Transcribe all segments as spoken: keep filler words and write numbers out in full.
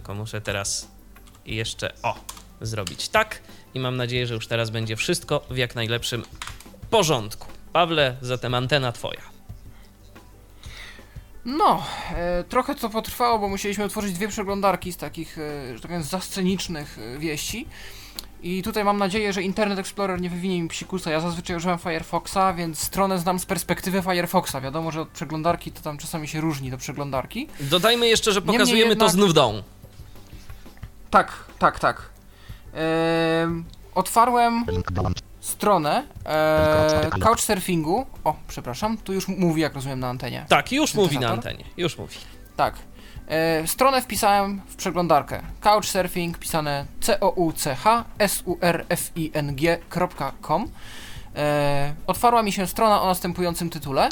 tylko muszę teraz jeszcze, o, zrobić tak i mam nadzieję, że już teraz będzie wszystko w jak najlepszym porządku. Pawle, zatem antena twoja. No, e, trochę to potrwało, bo musieliśmy otworzyć dwie przeglądarki z takich, e, że tak powiem, zascenicznych e, wieści. I tutaj mam nadzieję, że Internet Explorer nie wywinie mi psikusa. Ja zazwyczaj używam Firefoxa, więc stronę znam z perspektywy Firefoxa. Wiadomo, że od przeglądarki to tam czasami się różni do przeglądarki. Dodajmy jeszcze, że pokazujemy jednak... to z nudą. Tak, tak, tak. E, otwarłem stronę e, Couchsurfingu. O, przepraszam, tu już mówi, jak rozumiem, na antenie. Tak, już mówi na antenie, już mówi. Tak. E, stronę wpisałem w przeglądarkę. Couchsurfing, pisane C O U C H S U R F I N G kropka com. E, otwarła mi się strona o następującym tytule.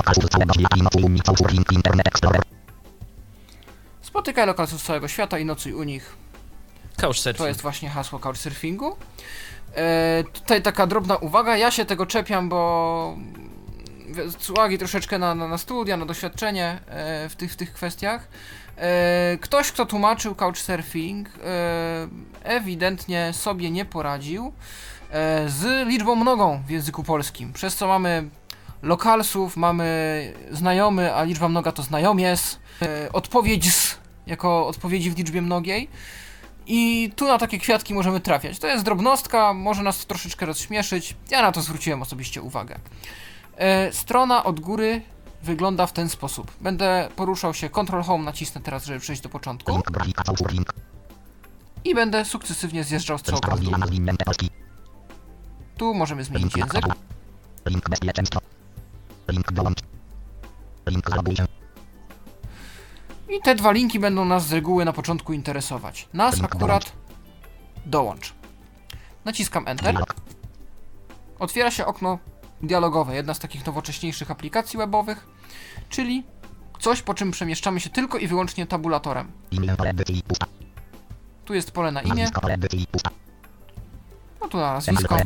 Spotykaj lokalsów z całego świata i nocuj u nich. Couchsurfing. To jest właśnie hasło Couchsurfingu. E, tutaj taka drobna uwaga, ja się tego czepiam, bo z uwagi troszeczkę na, na, na studia, na doświadczenie e, w, tych, w tych kwestiach. E, ktoś, kto tłumaczył Couchsurfing, e, ewidentnie sobie nie poradził e, z liczbą mnogą w języku polskim, przez co mamy lokalsów, mamy znajomy, a liczba mnoga to znajomies, e, odpowiedź z, jako odpowiedzi w liczbie mnogiej. I tu na takie kwiatki możemy trafiać. To jest drobnostka, może nas to troszeczkę rozśmieszyć. Ja na to zwróciłem osobiście uwagę. E, strona od góry wygląda w ten sposób. Będę poruszał się, Control Home nacisnę teraz, żeby przejść do początku. I będę sukcesywnie zjeżdżał strzałką w dół. Tu możemy zmienić język. I te dwa linki będą nas z reguły na początku interesować. Nas akurat dołącz. Naciskam Enter. Otwiera się okno dialogowe, jedna z takich nowocześniejszych aplikacji webowych, czyli coś, po czym przemieszczamy się tylko i wyłącznie tabulatorem. Tu jest pole na imię. No tu na nazwisko.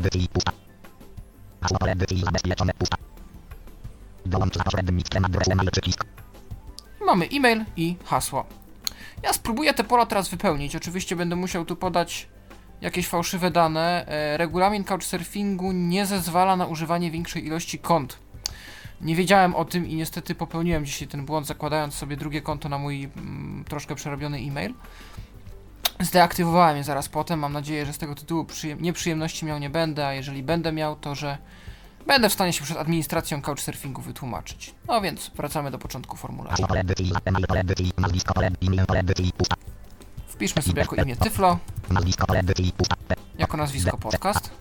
Mamy e-mail i hasło. Ja spróbuję te pola teraz wypełnić. Oczywiście będę musiał tu podać jakieś fałszywe dane. Regulamin Couchsurfingu nie zezwala na używanie większej ilości kont. Nie wiedziałem o tym i niestety popełniłem dzisiaj ten błąd, zakładając sobie drugie konto na mój mm, troszkę przerobiony e-mail. Zdeaktywowałem je zaraz potem. Mam nadzieję, że z tego tytułu przyjem- nieprzyjemności miał nie będę, a jeżeli będę miał, to że będę w stanie się przed administracją Couchsurfingu wytłumaczyć. No więc wracamy do początku formularza. Wpiszmy sobie jako imię Tyflo, jako nazwisko podcast,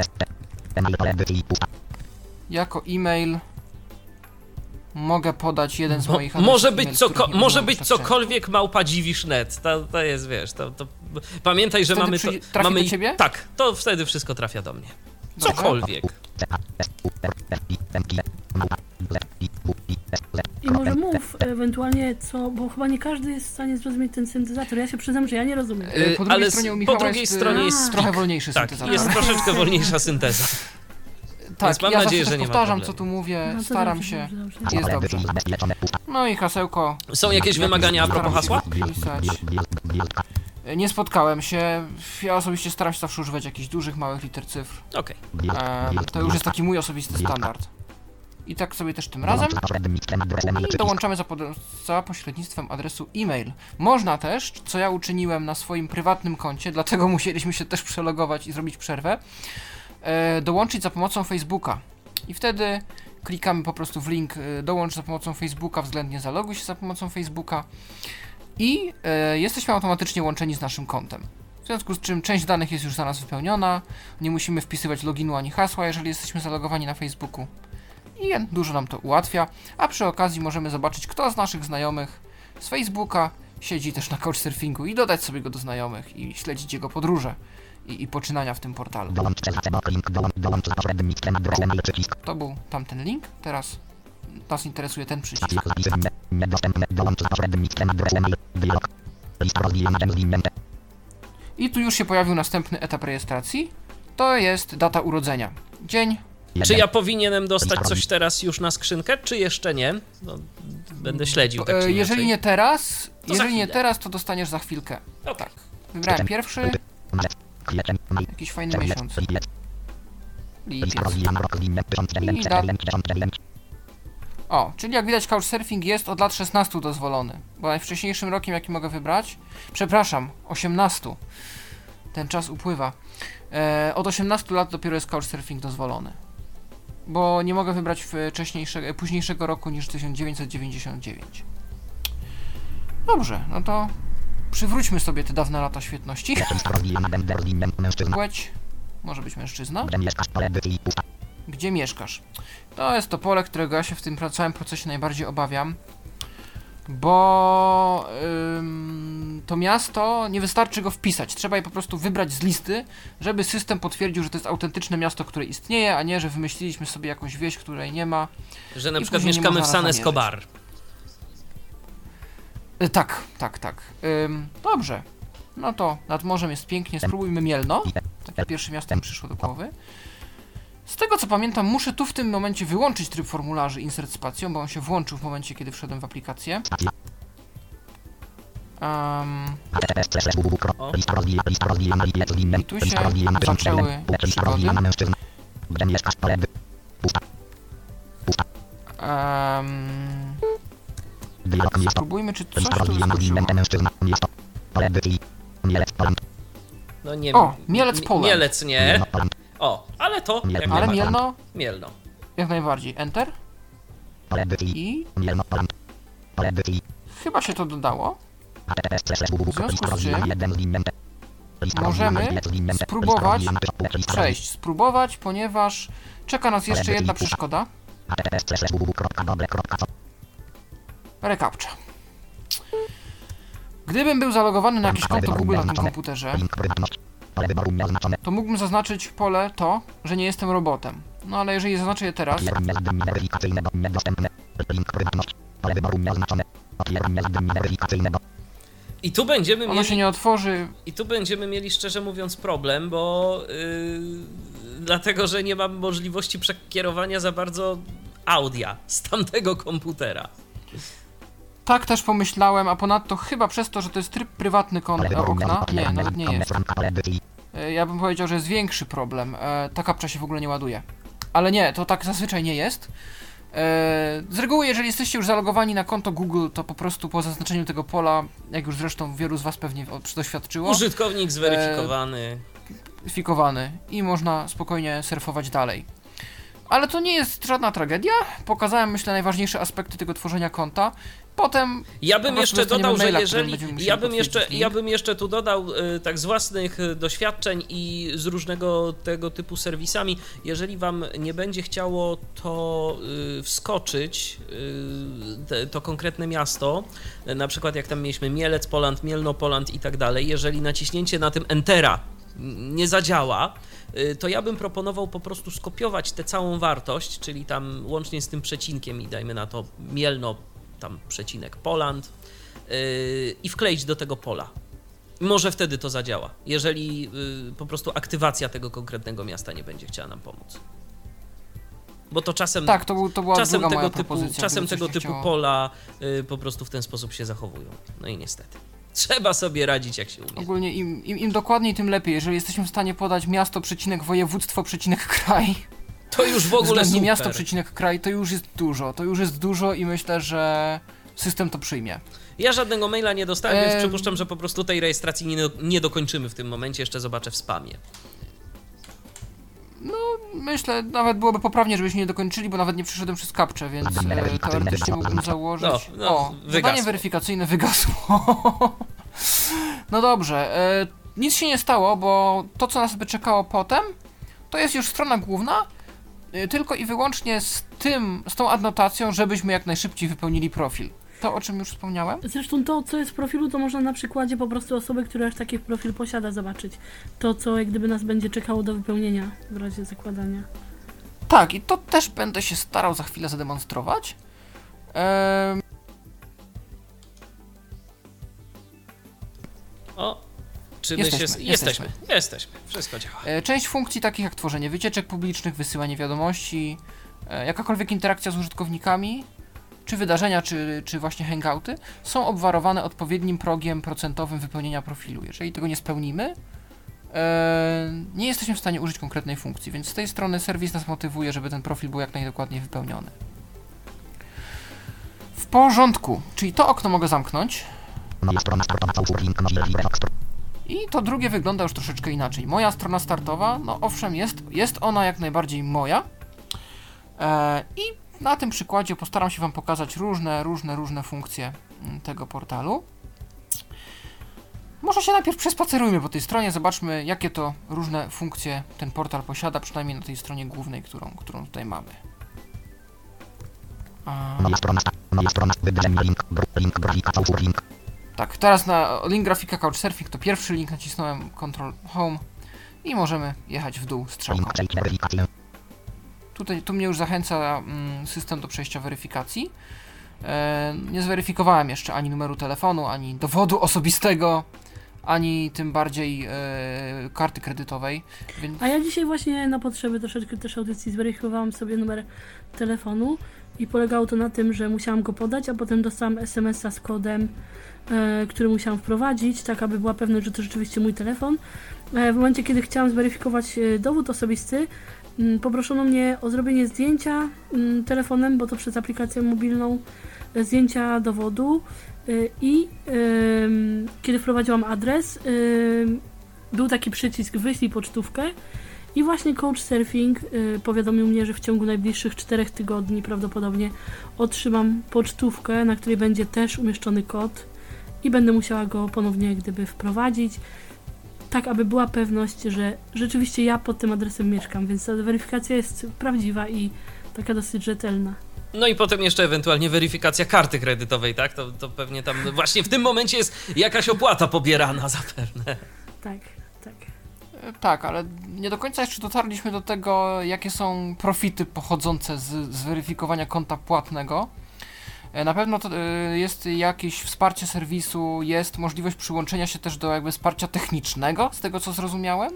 jako e-mail mogę podać jeden z Mo- moich może być, e-mail, coko- może być cokolwiek małpa dziwisz kropka net. To, to jest, wiesz, to, to... pamiętaj, że wtedy mamy to, trafi mamy do ciebie? Tak, to wtedy wszystko trafia do mnie. Cokolwiek. I może mów ewentualnie co, bo chyba nie każdy jest w stanie zrozumieć ten syntezator. Ja się przyznam, że ja nie rozumiem. Yy, po drugiej ale stronie, u po Michała drugiej jest, stronie jest trochę wolniejszy tak, syntezator. jest troszeczkę wolniejsza synteza. Tak, Więc mam ja nadzieję, zawsze że nie ma powtarzam, problemu. co tu mówię, No to staram dobrze, się, dobrze, dobrze. jest dobrze. No i hasełko. Są jakieś wymagania a propos hasła? Pisać. Nie spotkałem się. Ja osobiście staram się zawsze używać jakichś dużych, małych liter cyfr. Okej. E, to już jest taki mój osobisty standard. I tak sobie też tym razem. I dołączamy za, pod- za pośrednictwem adresu e-mail. Można też, co ja uczyniłem na swoim prywatnym koncie, dlatego musieliśmy się też przelogować i zrobić przerwę, e, dołączyć za pomocą Facebooka. I wtedy klikamy po prostu w link e, dołącz za pomocą Facebooka, względnie zaloguj się za pomocą Facebooka i e, jesteśmy automatycznie łączeni z naszym kontem. W związku z czym część danych jest już za nas wypełniona, nie musimy wpisywać loginu ani hasła, jeżeli jesteśmy zalogowani na Facebooku. I dużo nam to ułatwia, a przy okazji możemy zobaczyć, kto z naszych znajomych z Facebooka siedzi też na Couchsurfingu i dodać sobie go do znajomych i śledzić jego podróże i, i poczynania w tym portalu. To był tamten link, teraz nas interesuje ten przycisk. I tu już się pojawił następny etap rejestracji, to jest data urodzenia. Dzień, Czy ja powinienem dostać coś teraz już na skrzynkę, czy jeszcze nie? No, będę śledził tak czy E, jeżeli inaczej. nie teraz, za jeżeli nie chwilę. teraz, to dostaniesz za chwilkę. Okej. Tak. Wybrałem pierwszy. Jakiś fajny miesiąc. Lipiec. I da... O, czyli jak widać Couchsurfing jest od lat szesnastu dozwolony. Bo najwcześniejszym rokiem jaki mogę wybrać? Przepraszam, osiemnastu. Ten czas upływa. E, od osiemnastu lat dopiero jest Couchsurfing dozwolony. Bo nie mogę wybrać wcześniejszego, późniejszego roku niż tysiąc dziewięćset dziewięćdziesiąt dziewięć. Dobrze, no to przywróćmy sobie te dawne lata świetności. Płeć. Może być mężczyzna. Gdzie mieszkasz? To jest to pole, którego ja się w tym całym procesie najbardziej obawiam. Bo ym, to miasto, nie wystarczy go wpisać. Trzeba je po prostu wybrać z listy, żeby system potwierdził, że to jest autentyczne miasto, które istnieje, a nie, że wymyśliliśmy sobie jakąś wieś, której nie ma. Że na I przykład później nie mieszkamy w można San nas namierzyć. Escobar. Y, tak, tak, tak. Ym, dobrze. No to nad morzem jest pięknie. Spróbujmy Mielno. Takie pierwsze miasto mi przyszło do głowy. Z tego co pamiętam, muszę tu w tym momencie wyłączyć tryb formularzy insert spacją, bo on się włączył w momencie, kiedy wszedłem w aplikację. Um, O. I tu się zaczęły przygody. Um, spróbujmy, czy coś tu wyskoczyło. No nie O, Mielec Poland. Mielec nie. O, ale to jak Ale najbardziej. Mielno, Mielno. jak najbardziej. Enter. I chyba się to dodało. W związku z czym możemy spróbować przejść. Spróbować, ponieważ czeka nas jeszcze jedna przeszkoda. Recaptcha. Gdybym był zalogowany na jakieś konto Google na tym komputerze, to mógłbym zaznaczyć pole to, że nie jestem robotem. No ale jeżeli zaznaczę je teraz, I tu będziemy ono mieli się nie otworzy. I tu będziemy mieli, szczerze mówiąc, problem, bo yy, dlatego, że nie mam możliwości przekierowania za bardzo audia z tamtego komputera. Tak też pomyślałem, a ponadto chyba przez to, że to jest tryb prywatny kon e, okna, nie, nawet nie jest. E, ja bym powiedział, że jest większy problem. E, ta kapcza się w ogóle nie ładuje. Ale nie, to tak zazwyczaj nie jest. E, z reguły, jeżeli jesteście już zalogowani na konto Google, to po prostu po zaznaczeniu tego pola, jak już zresztą wielu z was pewnie doświadczyło, Użytkownik zweryfikowany. e, fikowany i można spokojnie surfować dalej. Ale to nie jest żadna tragedia. Pokazałem, myślę, najważniejsze aspekty tego tworzenia konta. Potem Ja bym po prostu jeszcze dodał, że maila, jeżeli. którym będziemy musieli Ja bym, jeszcze, potwierdzić ja link. bym jeszcze tu dodał y, tak z własnych y, doświadczeń i z różnego tego typu serwisami. Jeżeli wam nie będzie chciało to y, wskoczyć, y, te, to konkretne miasto, y, na przykład jak tam mieliśmy Mielec Poland, Mielno Poland i tak dalej, jeżeli naciśnięcie na tym Entera nie zadziała, to ja bym proponował po prostu skopiować tę całą wartość, czyli tam łącznie z tym przecinkiem i dajmy na to Mielno, tam przecinek Poland yy, i wkleić do tego pola. Może wtedy to zadziała, jeżeli yy, po prostu aktywacja tego konkretnego miasta nie będzie chciała nam pomóc. Bo to czasem, Tak, to, był, to była czasem druga tego moja typu, propozycja. czasem gdyby coś tego nie typu chciało. pola yy, po prostu w ten sposób się zachowują. No i niestety. Trzeba sobie radzić jak się umie. Ogólnie im, im, im dokładniej, tym lepiej. Jeżeli jesteśmy w stanie podać miasto, przecinek, województwo, przecinek, kraj, To już w ogóle względnie super. miasto, przecinek, kraj, to już jest dużo. To już jest dużo i myślę, że system to przyjmie. Ja żadnego maila nie dostałem, więc Em. przypuszczam, że po prostu tej rejestracji nie, do, nie dokończymy w tym momencie. Jeszcze zobaczę w spamie. No, myślę, nawet byłoby poprawnie, żebyśmy nie dokończyli, bo nawet nie przeszedłem przez kapczę, więc e, teoretycznie mógłbym założyć... No, no, o, zadanie wygasło. weryfikacyjne wygasło. No dobrze, e, nic się nie stało, bo to, co nas by czekało potem, to jest już strona główna, e, tylko i wyłącznie z tym, z tą adnotacją, żebyśmy jak najszybciej wypełnili profil. To, o czym już wspomniałem. Zresztą to, co jest w profilu, to można na przykładzie po prostu osoby, która już taki profil posiada, zobaczyć. To, co jak gdyby nas będzie czekało do wypełnienia w razie zakładania. Tak, i to też będę się starał za chwilę zademonstrować. Ehm, O, Czy my Jesteśmy, się... jesteśmy. Jesteśmy, jesteśmy. Wszystko działa. E, Część funkcji takich jak tworzenie wycieczek publicznych, wysyłanie wiadomości, e, jakakolwiek interakcja z użytkownikami, czy wydarzenia, czy, czy właśnie hangouty, są obwarowane odpowiednim progiem procentowym wypełnienia profilu. Jeżeli tego nie spełnimy, e, nie jesteśmy w stanie użyć konkretnej funkcji, więc z tej strony serwis nas motywuje, żeby ten profil był jak najdokładniej wypełniony. W porządku, czyli to okno mogę zamknąć. I to drugie wygląda już troszeczkę inaczej. Moja strona startowa, no owszem, jest, jest ona jak najbardziej moja. E, I na tym przykładzie postaram się Wam pokazać różne, różne, różne funkcje tego portalu. Może się najpierw przespacerujmy po tej stronie, zobaczmy jakie to różne funkcje ten portal posiada, przynajmniej na tej stronie głównej, którą, którą tutaj mamy. A... Moja strona, moja strona, wydarzenia, link, link, grafika, link. Tak, teraz na link grafika Couchsurfing to pierwszy link, nacisnąłem Control Home i możemy jechać w dół strzałką. Tutaj, tu mnie już zachęca mm, system do przejścia weryfikacji. E, nie zweryfikowałem jeszcze ani numeru telefonu, ani dowodu osobistego, ani tym bardziej e, karty kredytowej. Więc... A ja dzisiaj właśnie na potrzeby troszeczkę też audycji zweryfikowałam sobie numer telefonu i polegało to na tym, że musiałam go podać, a potem dostałam es em es a z kodem, e, który musiałam wprowadzić, tak aby była pewność, że to rzeczywiście mój telefon. E, w momencie, kiedy chciałam zweryfikować e, dowód osobisty, m, poproszono mnie o zrobienie zdjęcia m, telefonem, bo to przez aplikację mobilną, e, zdjęcia dowodu e, i e, kiedy wprowadziłam adres, e, był taki przycisk wyślij pocztówkę. I właśnie Couchsurfing y, powiadomił mnie, że w ciągu najbliższych czterech tygodni prawdopodobnie otrzymam pocztówkę, na której będzie też umieszczony kod i będę musiała go ponownie jak gdyby wprowadzić, tak aby była pewność, że rzeczywiście ja pod tym adresem mieszkam, więc ta weryfikacja jest prawdziwa i taka dosyć rzetelna. No i potem jeszcze ewentualnie weryfikacja karty kredytowej, tak? To, to pewnie tam właśnie w tym momencie jest jakaś opłata pobierana zapewne. Tak, tak. Tak, ale nie do końca jeszcze dotarliśmy do tego, jakie są profity pochodzące z zweryfikowania konta płatnego. Na pewno to jest jakieś wsparcie serwisu, jest możliwość przyłączenia się też do jakby wsparcia technicznego, z tego co zrozumiałem.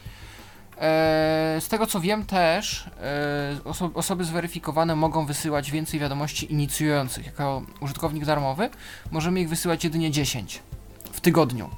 Z tego co wiem też, oso- osoby zweryfikowane mogą wysyłać więcej wiadomości inicjujących. Jako użytkownik darmowy możemy ich wysyłać jedynie dziesięć w tygodniu.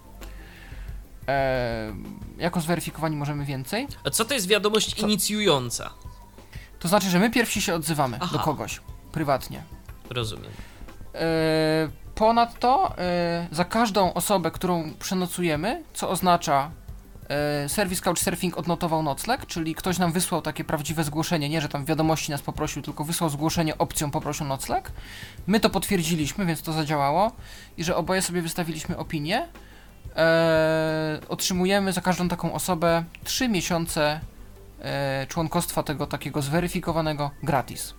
E, jako zweryfikowani możemy więcej. A co to jest wiadomość co? inicjująca? To znaczy, że my pierwsi się odzywamy Aha. do kogoś, prywatnie. Rozumiem. E, ponadto e, za każdą osobę, którą przenocujemy, co oznacza e, serwis Couchsurfing odnotował nocleg, czyli ktoś nam wysłał takie prawdziwe zgłoszenie, nie, że tam w wiadomości nas poprosił, tylko wysłał zgłoszenie opcją poprosił nocleg. My to potwierdziliśmy, więc to zadziałało i że oboje sobie wystawiliśmy opinię. Eee, otrzymujemy za każdą taką osobę trzy miesiące e, członkostwa tego takiego zweryfikowanego gratis.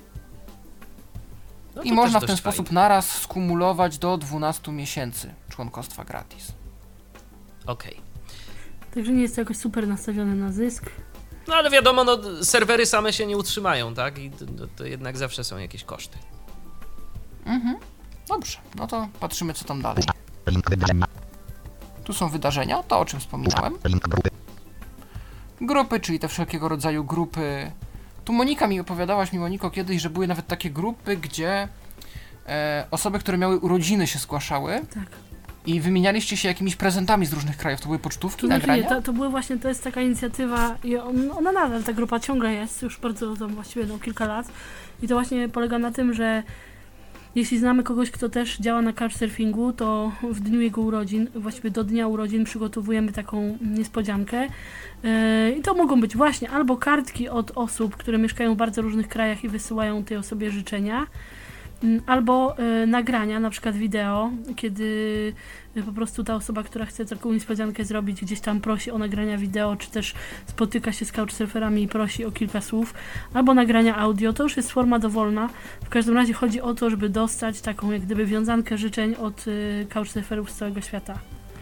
No i można w ten sposób fajnie naraz skumulować do dwunastu miesięcy członkostwa gratis. Okej. Okay. Także nie jest to jakoś super nastawione na zysk. No ale wiadomo, no, serwery same się nie utrzymają, tak? I to, to jednak zawsze są jakieś koszty. Mhm. Dobrze, no to patrzymy co tam dalej. Tu są wydarzenia, to o czym wspominałem. Grupy, czyli te wszelkiego rodzaju grupy. Tu Monika mi opowiadałaś, mi Moniko, kiedyś, że były nawet takie grupy, gdzie e, osoby, które miały urodziny się zgłaszały. Tak. I wymienialiście się jakimiś prezentami z różnych krajów. To były pocztówki, to nagrania? Nie, to, to były właśnie, to jest taka inicjatywa i on, ona nadal, ta grupa ciągle jest, już bardzo, to właściwie no, kilka lat. I to właśnie polega na tym, że jeśli znamy kogoś, kto też działa na Couchsurfingu, to w dniu jego urodzin, właściwie do dnia urodzin przygotowujemy taką niespodziankę. Yy, I to mogą być właśnie albo kartki od osób, które mieszkają w bardzo różnych krajach i wysyłają tej osobie życzenia, yy, albo yy, nagrania, na przykład wideo, kiedy yy, po prostu ta osoba, która chce taką niespodziankę zrobić, gdzieś tam prosi o nagrania wideo, czy też spotyka się z couchsurferami i prosi o kilka słów, albo nagrania audio. To już jest forma dowolna. W każdym razie chodzi o to, żeby dostać taką jak gdyby wiązankę życzeń od yy, couchsurferów z całego świata.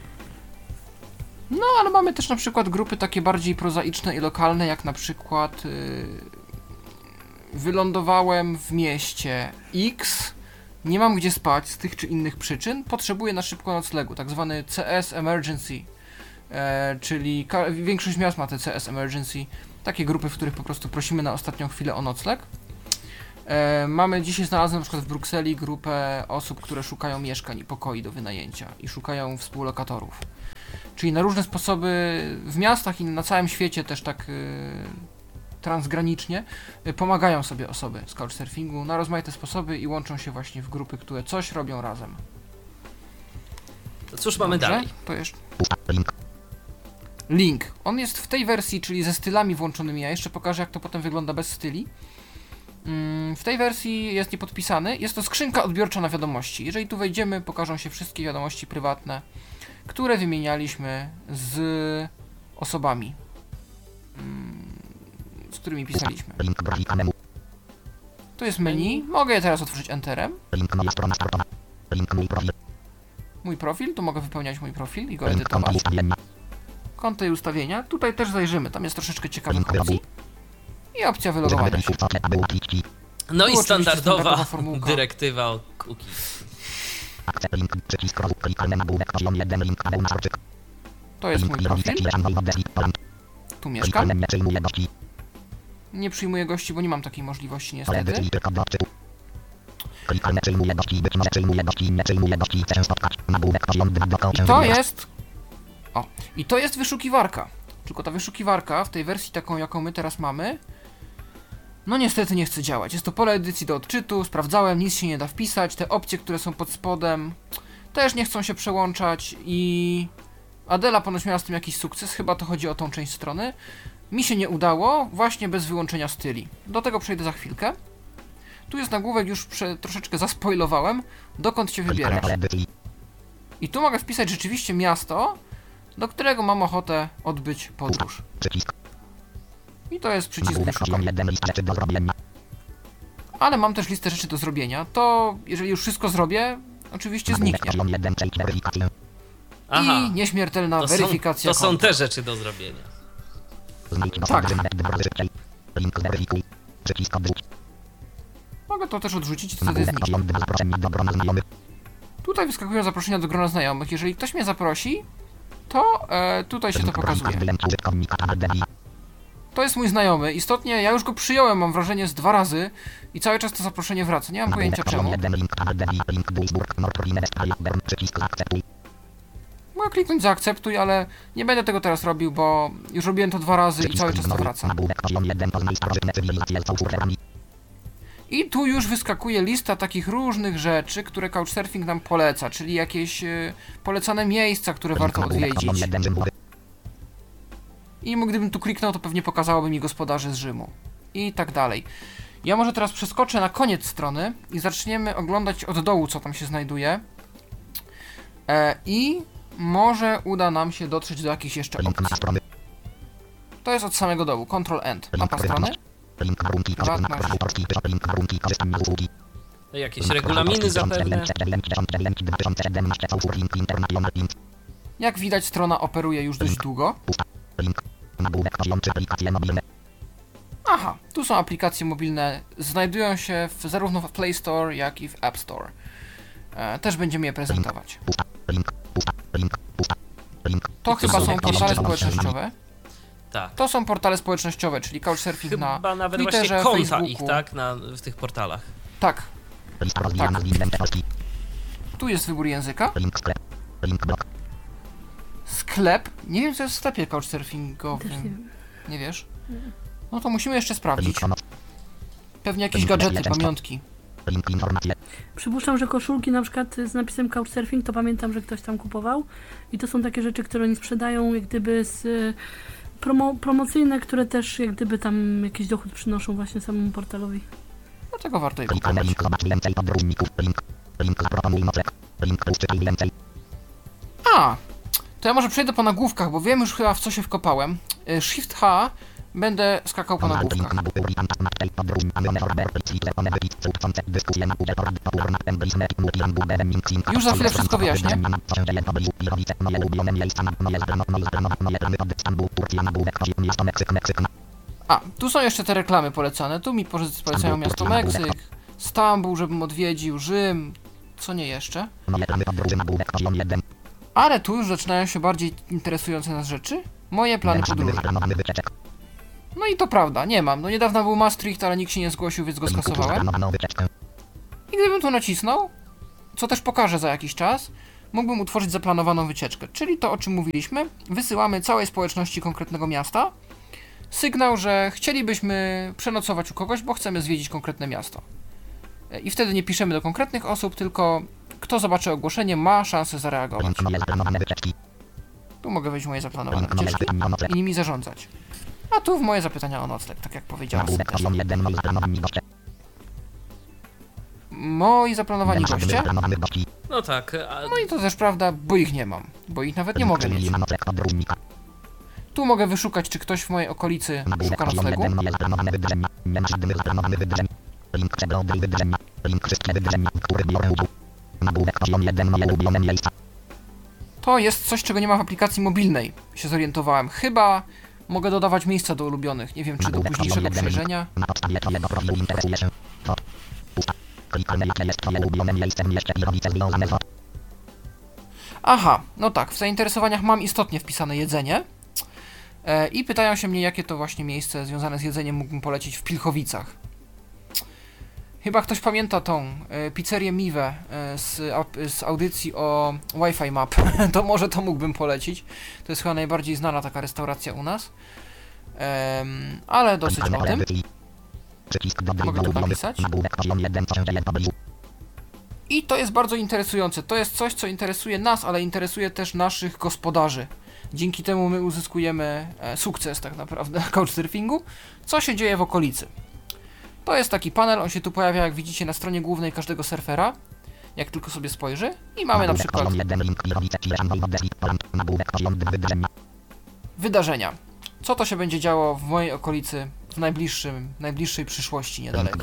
No, ale mamy też na przykład grupy takie bardziej prozaiczne i lokalne, jak na przykład yy, wylądowałem w mieście X, nie mam gdzie spać z tych czy innych przyczyn, potrzebuję na szybko noclegu, tak zwany C S Emergency, e, czyli większość miast ma te C S Emergency, takie grupy, w których po prostu prosimy na ostatnią chwilę o nocleg. E, mamy dzisiaj znalazłem na przykład w Brukseli grupę osób, które szukają mieszkań i pokoi do wynajęcia i szukają współlokatorów. Czyli na różne sposoby w miastach i na całym świecie też tak y, transgranicznie y, pomagają sobie osoby z couchsurfingu na rozmaite sposoby i łączą się właśnie w grupy, które coś robią razem. To cóż mamy Dobrze? dalej? To jeszcze... Link. On jest w tej wersji, czyli ze stylami włączonymi. Ja jeszcze pokażę, jak to potem wygląda bez styli. Mm, w tej wersji jest niepodpisany. Jest to skrzynka odbiorcza na wiadomości. Jeżeli tu wejdziemy, pokażą się wszystkie wiadomości prywatne, które wymienialiśmy z osobami, z którymi pisaliśmy. To jest menu. Mogę je teraz otworzyć Enterem. Mój profil. Tu mogę wypełniać mój profil i go edytować. Konto i ustawienia. Tutaj też zajrzymy. Tam jest troszeczkę ciekawych opcji. I opcja wylogowania się. No Tu i oczywiście standardowa standardowa formułka. dyrektywa o cookies. To jest mój profil. Tu mieszkam. Nie przyjmuję gości, bo nie mam takiej możliwości niestety. I to jest... O, i to jest wyszukiwarka. Tylko ta wyszukiwarka w tej wersji taką, jaką my teraz mamy, no niestety nie chce działać. Jest to pole edycji do odczytu, sprawdzałem, nic się nie da wpisać. Te opcje, które są pod spodem, też nie chcą się przełączać i... Adela ponoć miała z tym jakiś sukces, chyba to chodzi o tą część strony. Mi się nie udało, właśnie bez wyłączenia styli. Do tego przejdę za chwilkę. Tu jest nagłówek, już prze, troszeczkę zaspoilowałem, dokąd się wybierasz. I tu mogę wpisać rzeczywiście miasto, do którego mam ochotę odbyć podróż. I to jest przycisk wyszukaj. Ale mam też listę rzeczy do zrobienia. To, jeżeli już wszystko zrobię, oczywiście zniknie. Aha, I nieśmiertelna to weryfikacja są, to są konta. te rzeczy do zrobienia. Tak. Mogę to też odrzucić i wtedy zniknie. Tutaj wyskakują zaproszenia do grona znajomych. Jeżeli ktoś mnie zaprosi, to e, tutaj się to pokazuje. To jest mój znajomy. Istotnie ja już go przyjąłem, mam wrażenie, z dwa razy i cały czas to zaproszenie wraca. Nie mam pojęcia czemu. Mogę kliknąć zaakceptuj, ale nie będę tego teraz robił, bo już robiłem to dwa razy i cały czas to wraca. I tu już wyskakuje lista takich różnych rzeczy, które Couchsurfing nam poleca, czyli jakieś y, polecane miejsca, które warto odwiedzić. I gdybym tu kliknął, to pewnie pokazałoby mi gospodarzy z Rzymu. I tak dalej. Ja może teraz przeskoczę na koniec strony i zaczniemy oglądać od dołu, co tam się znajduje. E, I może uda nam się dotrzeć do jakichś jeszcze opcji. To jest od samego dołu. Control End. Mapa strony. Jakieś regulaminy zapewne. Jak widać, strona operuje już dość długo. Aha, tu są aplikacje mobilne. Znajdują się w, zarówno w Play Store, jak i w App Store. E, też będziemy je prezentować. To chyba są portale społecznościowe. Tak. To są portale społecznościowe, czyli Couchsurfing Chyba na nawet Twitterze, właśnie konta Facebooku. ich, tak? Na, w tych portalach. Tak. Tak. Tu jest wybór języka. Sklep. Nie wiem, co jest w sklepie couchsurfingowym. Nie wiesz? No to musimy jeszcze sprawdzić. Pewnie jakieś gadżety, pamiątki. Przypuszczam, że koszulki na przykład z napisem Couchsurfing, to pamiętam, że ktoś tam kupował. I to są takie rzeczy, które oni sprzedają jak gdyby z promo, promocyjne, które też jak gdyby tam jakiś dochód przynoszą właśnie samemu portalowi. Dlatego warto je kupować. A! To ja może przejdę po nagłówkach, bo wiem już chyba, w co się wkopałem. Shift H. Będę skakał po nagłówkach. Już za chwilę wszystko wyjaśnię. A, tu są jeszcze te reklamy polecane. Tu mi polecają miasto Meksyk. Stambuł, żebym odwiedził, Rzym, co nie jeszcze. Ale tu już zaczynają się bardziej interesujące nas rzeczy. Moje plany podróży. No i to prawda, nie mam. No niedawno był Maastricht, ale nikt się nie zgłosił, więc go skasowałem. I gdybym tu nacisnął, co też pokażę za jakiś czas, mógłbym utworzyć zaplanowaną wycieczkę. Czyli to, o czym mówiliśmy, wysyłamy całej społeczności konkretnego miasta sygnał, że chcielibyśmy przenocować u kogoś, bo chcemy zwiedzić konkretne miasto. I wtedy nie piszemy do konkretnych osób, tylko kto zobaczy ogłoszenie, ma szansę zareagować. Tu mogę wejść w moje zaplanowane wycieczki i nimi zarządzać. A tu w moje zapytania o nocleg, tak jak powiedziałem. Moi zaplanowani goście. No tak. A... No i to też prawda, bo ich nie mam. Bo ich nawet nie mogę mieć. Tu mogę wyszukać, czy ktoś w mojej okolicy szuka noclegu. To jest coś, czego nie ma w aplikacji mobilnej, się zorientowałem. Chyba mogę dodawać miejsca do ulubionych. Nie wiem, czy do późniejszego przejrzenia. Aha, no tak, w zainteresowaniach mam istotnie wpisane jedzenie. E, I pytają się mnie, jakie to właśnie miejsce związane z jedzeniem mógłbym polecić w Pilchowicach. Chyba ktoś pamięta tą e, pizzerię Miwę e, z, a, z audycji o Wi-Fi Map. To może to mógłbym polecić. To jest chyba najbardziej znana taka restauracja u nas. E, ale dosyć o tym. Mogę tu napisać. I to jest bardzo interesujące. To jest coś, co interesuje nas, ale interesuje też naszych gospodarzy. Dzięki temu my uzyskujemy e, sukces tak naprawdę couchsurfingu. Co się dzieje w okolicy? To jest taki panel, on się tu pojawia, jak widzicie, na stronie głównej każdego surfera, jak tylko sobie spojrzy. I mamy na przykład wydarzenia. Co to się będzie działo w mojej okolicy w najbliższym, najbliższej przyszłości niedaleko.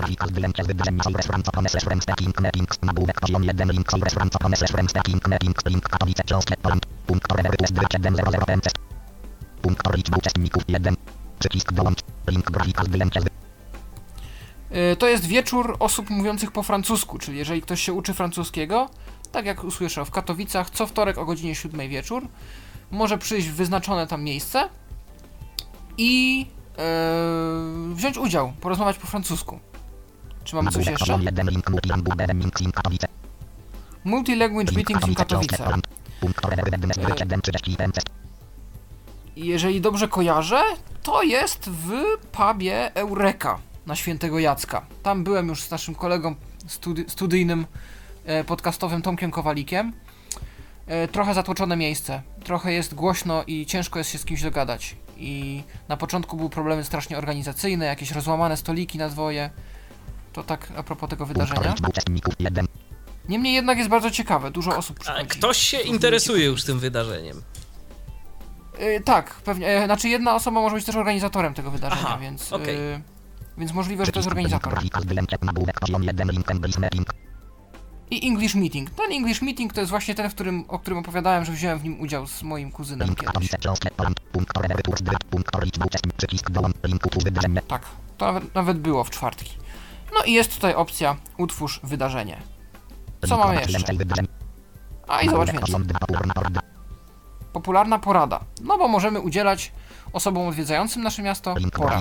To jest wieczór osób mówiących po francusku, czyli jeżeli ktoś się uczy francuskiego, tak jak usłyszał w Katowicach, co wtorek o godzinie siódmej wieczór, może przyjść w wyznaczone tam miejsce i yy, wziąć udział, porozmawiać po francusku. Czy mamy coś jeszcze? Multi-language meetings in Katowice. Jeżeli dobrze kojarzę, to jest w pubie Eureka na Świętego Jacka. Tam byłem już z naszym kolegą studi- studyjnym, e, podcastowym Tomkiem Kowalikiem. E, trochę zatłoczone miejsce, trochę jest głośno i ciężko jest się z kimś dogadać. I na początku były problemy strasznie organizacyjne, jakieś rozłamane stoliki na dwoje. To tak a propos tego wydarzenia. Niemniej jednak jest bardzo ciekawe, dużo osób przychodzi. A ktoś się interesuje już tym wydarzeniem. Yy, tak, pewnie. Yy, znaczy jedna osoba może być też organizatorem tego wydarzenia, Aha, więc, okay. yy, więc możliwe, że to jest organizator. I English Meeting. Ten English Meeting to jest właśnie ten, w którym, o którym opowiadałem, że wziąłem w nim udział z moim kuzynem kiedyś. Tak, to nawet, nawet było w czwartki. No i jest tutaj opcja utwórz wydarzenie. Co mamy jeszcze? A i zobacz więcej. Popularna porada. No bo możemy udzielać osobom odwiedzającym nasze miasto porad.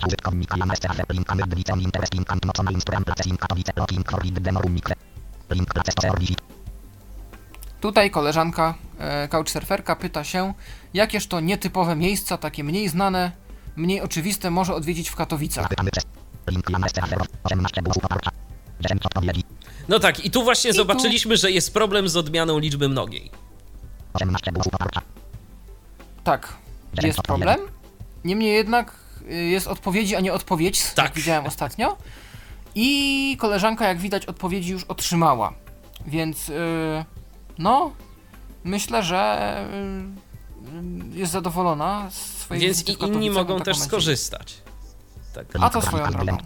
Tutaj koleżanka, e, couchsurferka pyta się, jakież to nietypowe miejsca, takie mniej znane, mniej oczywiste może odwiedzić w Katowicach. No tak, i tu właśnie I zobaczyliśmy, tu... że jest problem z odmianą liczby mnogiej. Tak, jest problem. Niemniej jednak jest odpowiedzi, a nie odpowiedź, tak. Jak widziałem ostatnio. I koleżanka, jak widać, odpowiedzi już otrzymała. Więc yy, no, myślę, że yy, jest zadowolona z swojej Więc i inni mogą też skorzystać. Tak. A to swoją drogą.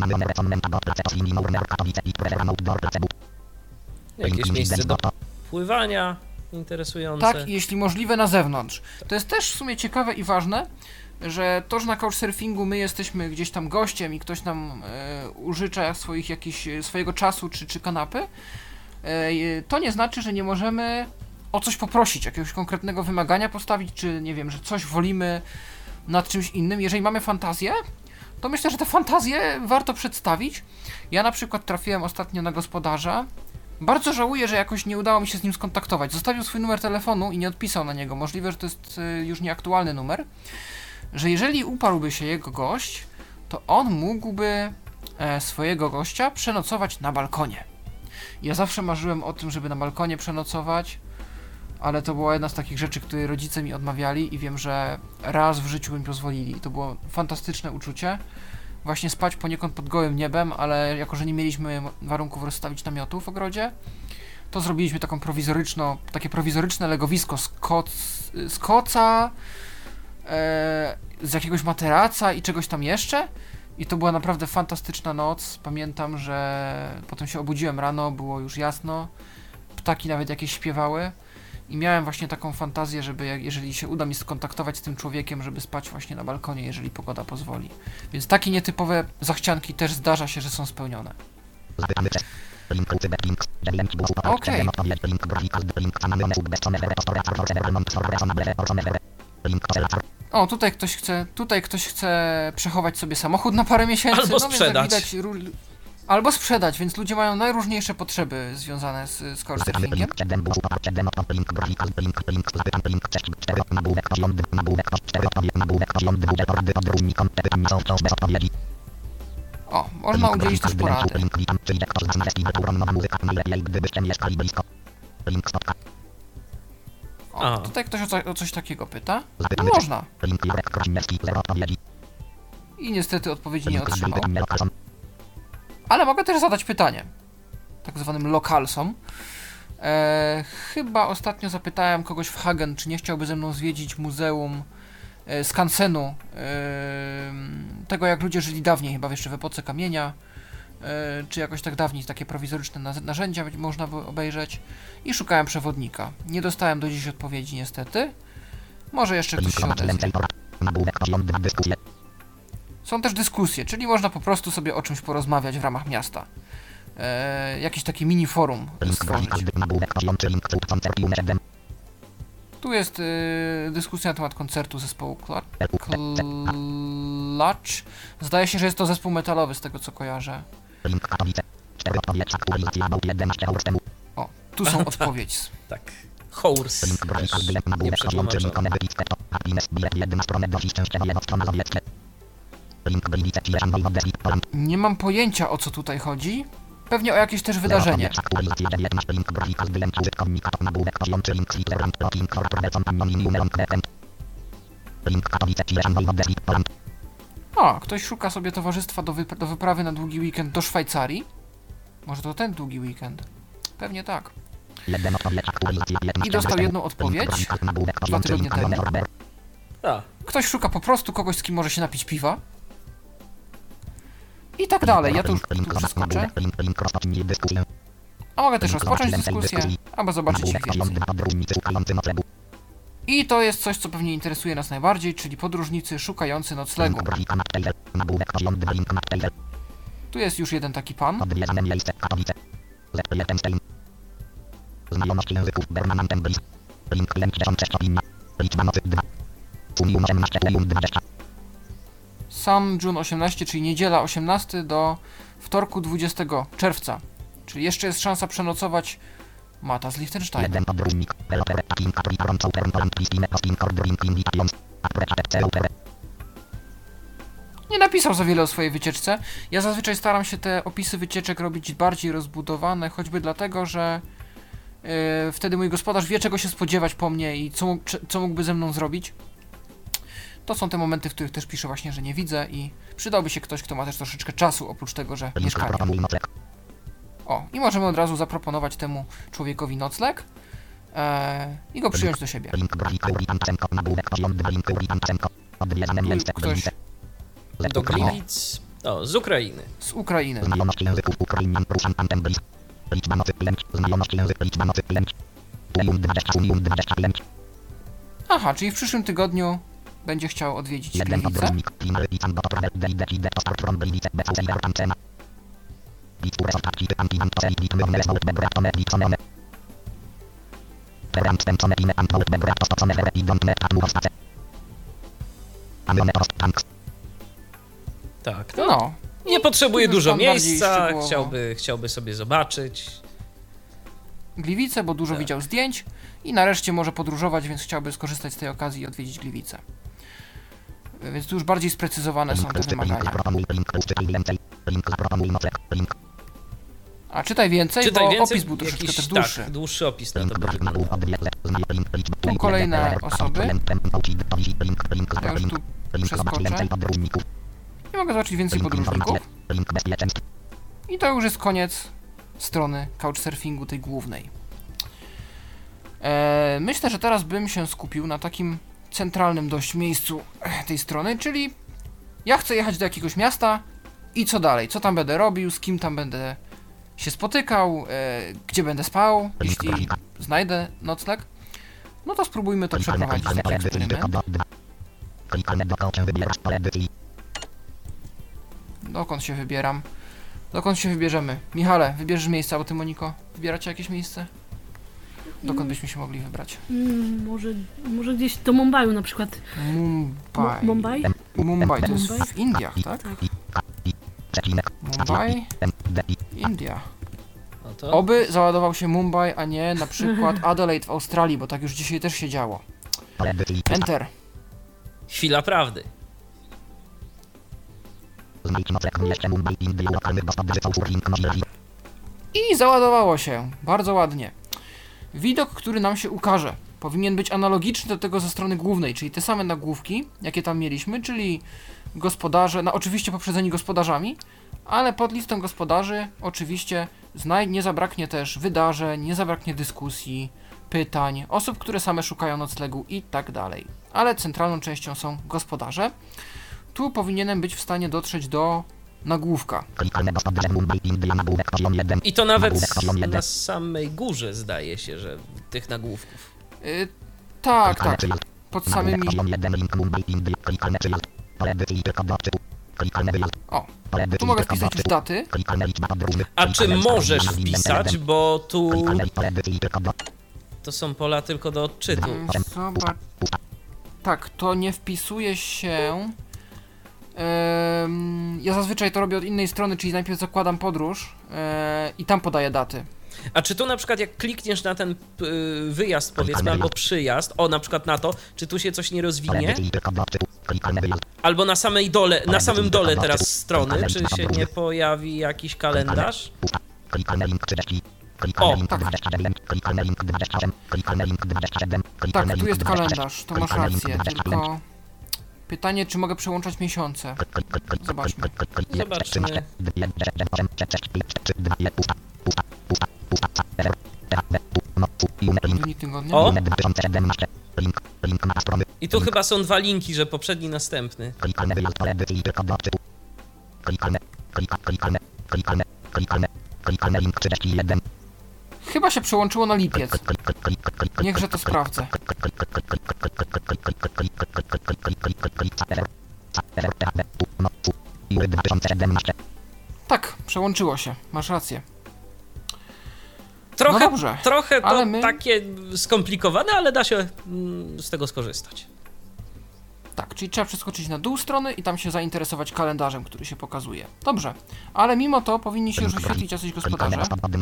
Jakieś miejsce do pływania interesujące. Tak, jeśli możliwe na zewnątrz. To jest też w sumie ciekawe i ważne, że to, że na couchsurfingu my jesteśmy gdzieś tam gościem i ktoś nam e, użycza swoich jakiś, swojego czasu czy, czy kanapy, e, to nie znaczy, że nie możemy o coś poprosić, jakiegoś konkretnego wymagania postawić, czy nie wiem, że coś wolimy nad czymś innym. Jeżeli mamy fantazję, to myślę, że te fantazje warto przedstawić. Ja na przykład trafiłem ostatnio na gospodarza. Bardzo żałuję, że jakoś nie udało mi się z nim skontaktować. Zostawił swój numer telefonu i nie odpisał na niego. Możliwe, że to jest już nieaktualny numer. Że jeżeli uparłby się jego gość, to on mógłby swojego gościa przenocować na balkonie. Ja zawsze marzyłem o tym, żeby na balkonie przenocować, ale to była jedna z takich rzeczy, które rodzice mi odmawiali i wiem, że raz w życiu mi pozwolili. To było fantastyczne uczucie. Właśnie spać poniekąd pod gołym niebem, ale jako, że nie mieliśmy warunków rozstawić namiotu w ogrodzie, to zrobiliśmy taką prowizoryczną, takie prowizoryczne legowisko z, koc, z koca, e, z jakiegoś materaca i czegoś tam jeszcze. I to była naprawdę fantastyczna noc. Pamiętam, że potem się obudziłem rano, było już jasno, ptaki nawet jakieś śpiewały. I miałem właśnie taką fantazję, żeby jak, jeżeli się uda mi skontaktować z tym człowiekiem, żeby spać właśnie na balkonie, jeżeli pogoda pozwoli. Więc takie nietypowe zachcianki też zdarza się, że są spełnione. Okej. O, tutaj ktoś chce, tutaj ktoś chce przechować sobie samochód na parę miesięcy. Albo no, sprzedać. Więc jak widać, albo sprzedać, więc ludzie mają najróżniejsze potrzeby związane z, z couchsurfingiem. O, można udzielić też porady. O, tutaj ktoś o, co, o coś takiego pyta. No, można. I niestety odpowiedzi nie otrzymał. Ale mogę też zadać pytanie. Tak zwanym lokalsom. E, chyba ostatnio zapytałem kogoś w Hagen, czy nie chciałby ze mną zwiedzić muzeum e, skansenu. E, tego, jak ludzie żyli dawniej, chyba jeszcze w epoce kamienia. E, czy jakoś tak dawniej, takie prowizoryczne narzędzia można by obejrzeć. I szukałem przewodnika. Nie dostałem do dziś odpowiedzi niestety. Może jeszcze ktoś się odezwie. Są też dyskusje, czyli można po prostu sobie o czymś porozmawiać w ramach miasta. E, jakieś takie mini forum stworzyć. Tu jest y, dyskusja na temat koncertu zespołu Clutch. Zdaje się, że jest to zespół metalowy z tego co kojarzę. O, tu są odpowiedzi. Tak. Horse. Nie przetłumaczone. Nie mam pojęcia o co tutaj chodzi. Pewnie o jakieś też wydarzenie. O, ktoś szuka sobie towarzystwa do, wypra do wyprawy na długi weekend do Szwajcarii. Może to ten długi weekend? Pewnie tak. I dostał jedną odpowiedź dwa tygodnie temu. A. Ktoś szuka po prostu kogoś, z kim może się napić piwa. I tak dalej. Ja tu już przeskoczę. A mogę też rozpocząć dyskusję, albo zobaczyć ich więcej. I to jest coś, co pewnie interesuje nas najbardziej, czyli podróżnicy szukający noclegu. Tu jest już jeden taki pan. Znajomość języków Bernamantem Bris. Link lęk dziesiąt liczba nocy dwa. Sam June osiemnaście, czyli niedziela osiemnaście do wtorku dwudziestego czerwca. Czyli jeszcze jest szansa przenocować Mata z Liechtensteina. Nie napisał za wiele o swojej wycieczce. Ja zazwyczaj staram się te opisy wycieczek robić bardziej rozbudowane, choćby dlatego, że yy, wtedy mój gospodarz wie, czego się spodziewać po mnie i co, co mógłby ze mną zrobić. To są te momenty, w których też piszę właśnie, że nie widzę i przydałby się ktoś, kto ma też troszeczkę czasu, oprócz tego, że mieszkanie. O, i możemy od razu zaproponować temu człowiekowi nocleg e, i go przyjąć do siebie. Ktoś... Do Gliwic. O, z Ukrainy. Z Ukrainy. Aha, czyli w przyszłym tygodniu będzie chciał odwiedzić Gliwice. Tak, no. No, Nie potrzebuje Już dużo tam bardziej miejsca, szczegółowo. chciałby, chciałby sobie zobaczyć. Gliwice, bo dużo Tak. widział zdjęć i nareszcie może podróżować, więc chciałby skorzystać z tej okazji i odwiedzić Gliwice. Więc tu już bardziej sprecyzowane są te wymagania. A czytaj więcej, Czytaj bo więcej, opis był troszeczkę jakiś, też dłuższy. Tak, dłuższy opis na to będzie. Tu kolejne osoby. Ja już tu przeskoczę. I mogę zobaczyć więcej podróżników. I to już jest koniec strony Couchsurfingu, tej głównej. Eee, myślę, że teraz bym się skupił na takim centralnym dość miejscu tej strony, czyli ja chcę jechać do jakiegoś miasta i co dalej? Co tam będę robił? Z kim tam będę się spotykał? E, gdzie będę spał? Jeśli znajdę nocleg? No to spróbujmy to przeprowadzić, taki eksperyment. Dokąd się wybieram? Dokąd się wybierzemy? Michale, wybierzesz miejsce, albo ty, Moniko? Wybieracie jakieś miejsce? Dokąd byśmy się mogli wybrać? Mm, może, może gdzieś do Mumbaiu na przykład. Mumbai. Mu- Mumbai? Mumbai, to jest Mumbai? w Indiach, tak? Tak. Mumbai, India. No to Oby załadował się Mumbai, a nie na przykład Adelaide w Australii, bo tak już dzisiaj też się działo. Enter. chwila prawdy. I załadowało się. Bardzo ładnie. Widok, który nam się ukaże, powinien być analogiczny do tego ze strony głównej, czyli te same nagłówki, jakie tam mieliśmy, czyli gospodarze, no oczywiście poprzedzeni gospodarzami, ale pod listą gospodarzy oczywiście znaj- nie zabraknie też wydarzeń, nie zabraknie dyskusji, pytań, osób, które same szukają noclegu i tak dalej. Ale centralną częścią są gospodarze. Tu powinienem być w stanie dotrzeć do nagłówka. I to nawet na samej górze zdaje się, że tych nagłówków. Yy, tak, tak. Pod samymi... O, tu mogę wpisać już daty. A czy możesz wpisać, bo tu to są pola tylko do odczytu. Yy, Zobacz... Tak, to nie wpisuje się... Ym, ja zazwyczaj to robię od innej strony, czyli najpierw zakładam podróż yy, i tam podaję daty. A czy tu na przykład jak klikniesz na ten y, wyjazd powiedzmy, albo przyjazd, o na przykład na to, czy tu się coś nie rozwinie? Albo na samej dole, na samym dole teraz strony, czy się nie pojawi jakiś kalendarz? O, Tak. Tak, tu jest kalendarz, to masz rację, tylko... Pytanie, czy mogę przełączać miesiące? Zobaczmy. zobaczmy. Wynik tygodnia. O! I tu chyba są dwa linki, że poprzedni, następny. Chyba się przełączyło na lipiec. Niechże to sprawdzę. Tak, przełączyło się. Masz rację. Trochę, No dobrze, trochę to ale my- takie skomplikowane, ale da się mm, z tego skorzystać. Tak, czyli trzeba przeskoczyć na dół strony i tam się zainteresować kalendarzem, który się pokazuje. Dobrze, ale mimo to powinni się już wyświetlić jacyś gospodarze.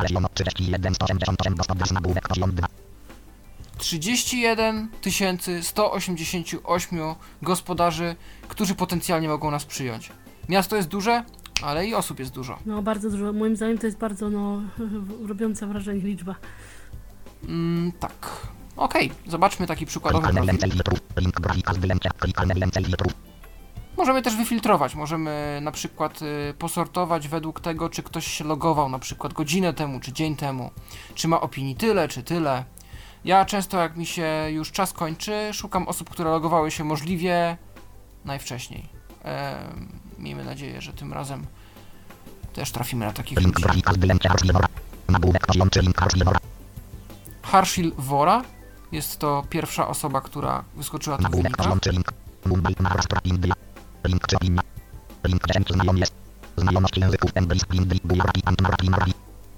trzydzieści jeden tysięcy sto osiemdziesiąt osiem gospodarzy, którzy potencjalnie mogą nas przyjąć. Miasto jest duże, ale i osób jest dużo. No bardzo dużo. Moim zdaniem to jest bardzo no, robiąca wrażenie liczba. Mm, tak. Okej, zobaczmy taki przykładowy profil. Możemy też wyfiltrować, możemy na przykład y, posortować według tego, czy ktoś się logował na przykład godzinę temu, czy dzień temu, czy ma opinii tyle, czy tyle. Ja często, jak mi się już czas kończy, szukam osób, które logowały się możliwie najwcześniej. Ehm, miejmy nadzieję, że tym razem też trafimy na takich ludzi. Harshil Vora jest to pierwsza osoba, która wyskoczyła tu w wynikach. Mumbai, Maharashtra, India. Link czy opinia. Link dziesięć znajom jest. Znajomość języków English, Hindi, Gujarati, and Marathi, Marathi.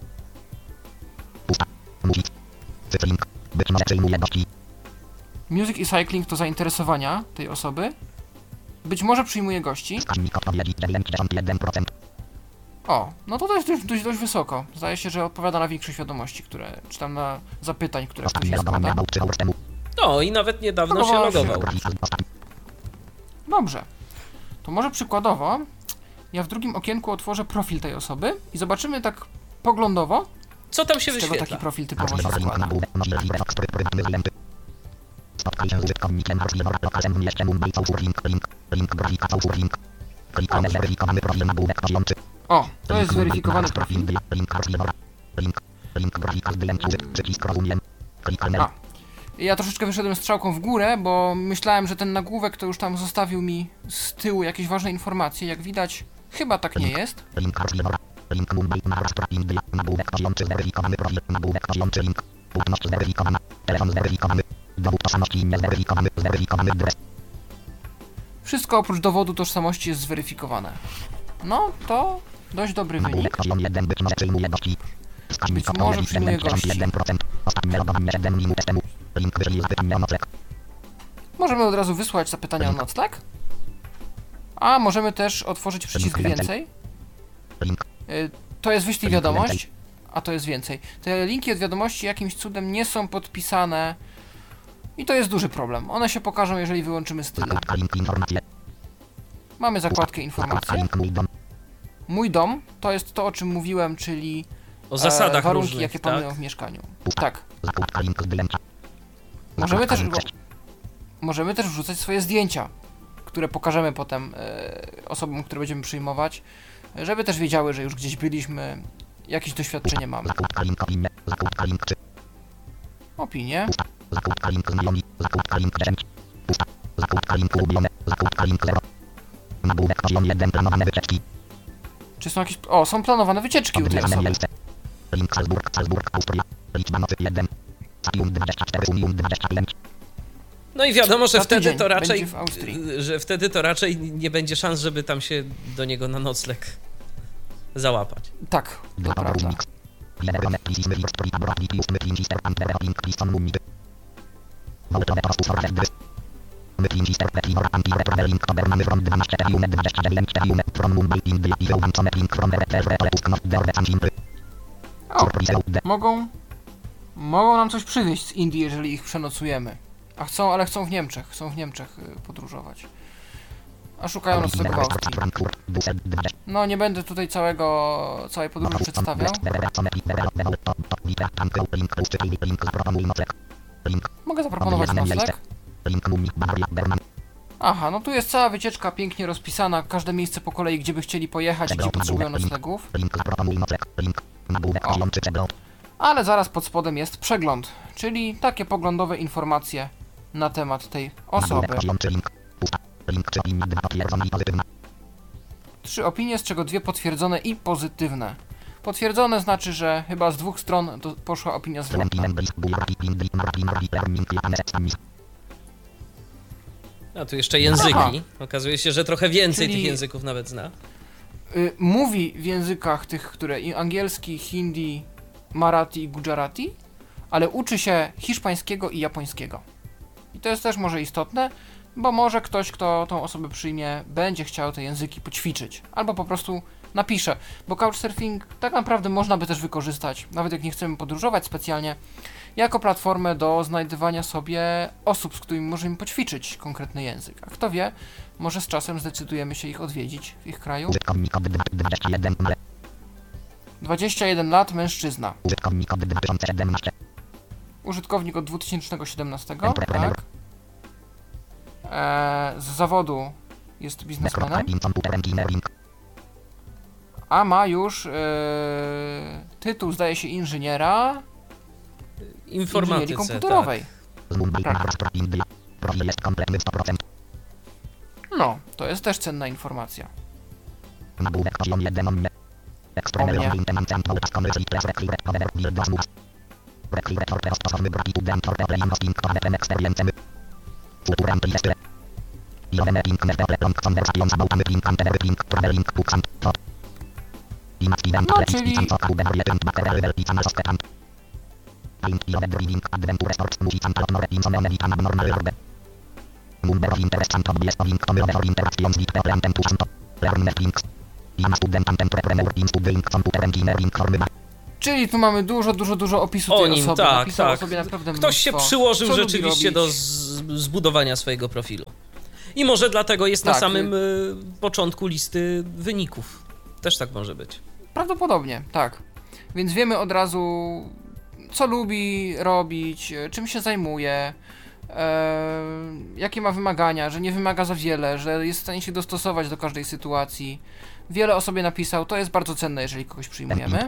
Pusta. Mówić. Cycling. Być może przyjmuje gości. Music i cycling to zainteresowania tej osoby. Być może przyjmuje gości. Wskaźnik odpowiedzi dziewięćdziesiąt jeden procent. O, no to jest dość, dość, dość wysoko. Zdaje się, że odpowiada na większość wiadomości, które, czy tam na zapytań, które ktoś Ostatnie jest logowanie składa. był trzy hours temu. No i nawet niedawno się Logował się. logował. Ostatni. Dobrze. To może przykładowo ja w drugim okienku otworzę profil tej osoby i zobaczymy tak poglądowo, Co tam się z czego taki wyświetla? profil typowo się Możliwy link składa. nagłówek, możliwy eksport prywatny z lenty. Spotkaj się z użytkownikiem możliwego lokalem w mieście Mumbai, Całfur, link, link, link, grafika, Całfur, link. Klikamy zweryfikowany profil, nagłówek, poziom trzy. O, to jest Link, zweryfikowany Mumbai, profil. India, link, możliwego, link, link, grafika, zdjęć, użyt, przycisk, rozumiem. Klikamy. A. Ja troszeczkę wyszedłem strzałką w górę, bo myślałem, że ten nagłówek to już tam zostawił mi z tyłu jakieś ważne informacje. Jak widać, chyba tak nie jest. Link, możliwego, link, Mumbai, Maharashtra, India, nagłówek, poziom trzy, zweryfikowany profil, nagłówek, poziom trzy, link, płatność zweryfikowana, telefon zweryfikowany, dowód tożsamości niezweryfikowany, zweryfikowany adres. Wszystko oprócz dowodu tożsamości jest zweryfikowane. No, to dość dobry wynik. Nagłówek, poziom jeden, być może przyjmuje gości. Wskaźnik Być może odpowiedzi przyjmuje gości. dziewięćdziesiąt jeden procent. Ostatnie logowanie siedem minut temu. Link wyślij zapytanie o nocleg. Możemy od razu wysłać zapytania o nocleg. A możemy też otworzyć przycisk Link więcej. Link. Y, To jest wyślij Link wiadomość, więcej. a to jest więcej. Te linki od wiadomości jakimś cudem nie są podpisane i to jest duży problem. One się pokażą, jeżeli wyłączymy style. Zakładka link informacje. Mamy zakładkę Zakładka informacje. link mój dom. Mój dom to jest to, o czym mówiłem, czyli O zasadach e, warunki, różnych, jakie tak? panują w mieszkaniu. Tak. Zakładka link zdjęcia. Możemy też, Zakładka link możemy też wrzucać swoje zdjęcia, które pokażemy potem e, osobom, które będziemy przyjmować, żeby też wiedziały, że już gdzieś byliśmy, jakieś doświadczenie mamy. Zakładka link opinie. Zakładka link trzy. Opinie. Zakładka link znajomi. Zakładka link dziesięć. Pusta. Zakładka link ulubione. Zakładka link zero. Nagłówek poziom jeden planowane wycieczki. Czy są jakieś... O, są planowane wycieczki u tej Odwiedzane osoby. miejsce. Link Salzburg, Salzburg, Austria. Liczba nocy jeden. Satium dwadzieścia cztery, Unium dwadzieścia pięć. No i wiadomo, że Za wtedy tydzień to raczej, będzie w Austrii. że wtedy to raczej nie będzie szans, żeby tam się do niego na nocleg załapać. Tak, to prawda. O, mogą... Mogą nam coś przywieźć z Indii, jeżeli ich przenocujemy. A chcą, ale chcą w Niemczech. Chcą w Niemczech y, podróżować. A szukają noclegu w Austrii. No, nie będę tutaj całego, całej podróży przedstawiał. Mogę zaproponować nocleg. Aha, no tu jest cała wycieczka pięknie rozpisana, każde miejsce po kolei, gdzie by chcieli pojechać, gdzie potrzebują noclegów. O. Ale zaraz pod spodem jest przegląd, czyli takie poglądowe informacje na temat tej osoby. Trzy opinie, z czego dwie potwierdzone i pozytywne. Potwierdzone znaczy, że chyba z dwóch stron to poszła opinia zwrotna. A tu jeszcze języki. Aha. Okazuje się, że trochę więcej Czyli- tych języków nawet zna. Y, mówi w językach tych, które i angielski, hindi, marathi i gujarati, ale uczy się hiszpańskiego i japońskiego. I to jest też może istotne, bo może ktoś, kto tą osobę przyjmie, będzie chciał te języki poćwiczyć, albo po prostu napisze, bo Couchsurfing tak naprawdę można by też wykorzystać, nawet jak nie chcemy podróżować specjalnie, jako platformę do znajdywania sobie osób, z którymi możemy poćwiczyć konkretny język. A kto wie, może z czasem zdecydujemy się ich odwiedzić w ich kraju. dwadzieścia jeden lat, mężczyzna. Użytkownik od dwa tysiące siedemnastego, tak. Eee, z zawodu jest biznesmenem, a ma już eee, tytuł, zdaje się, inżyniera inżynierii Informatyce, komputerowej. No, to jest też cenna informacja. O mnie. No, czyli... Czyli tu mamy dużo, dużo, dużo opisu O tej nim, osoby. tak, Napisał tak. o sobie naprawdę Ktoś się mnóstwo. przyłożył Co rzeczywiście lubi do robić? z- zbudowania swojego profilu. I może dlatego jest na Tak. samym y, początku listy wyników. Też tak może być. Prawdopodobnie, tak. Więc wiemy od razu, co lubi robić, czym się zajmuje, e, jakie ma wymagania, że nie wymaga za wiele, że jest w stanie się dostosować do każdej sytuacji. Wiele o sobie napisał, to jest bardzo cenne, jeżeli kogoś przyjmujemy.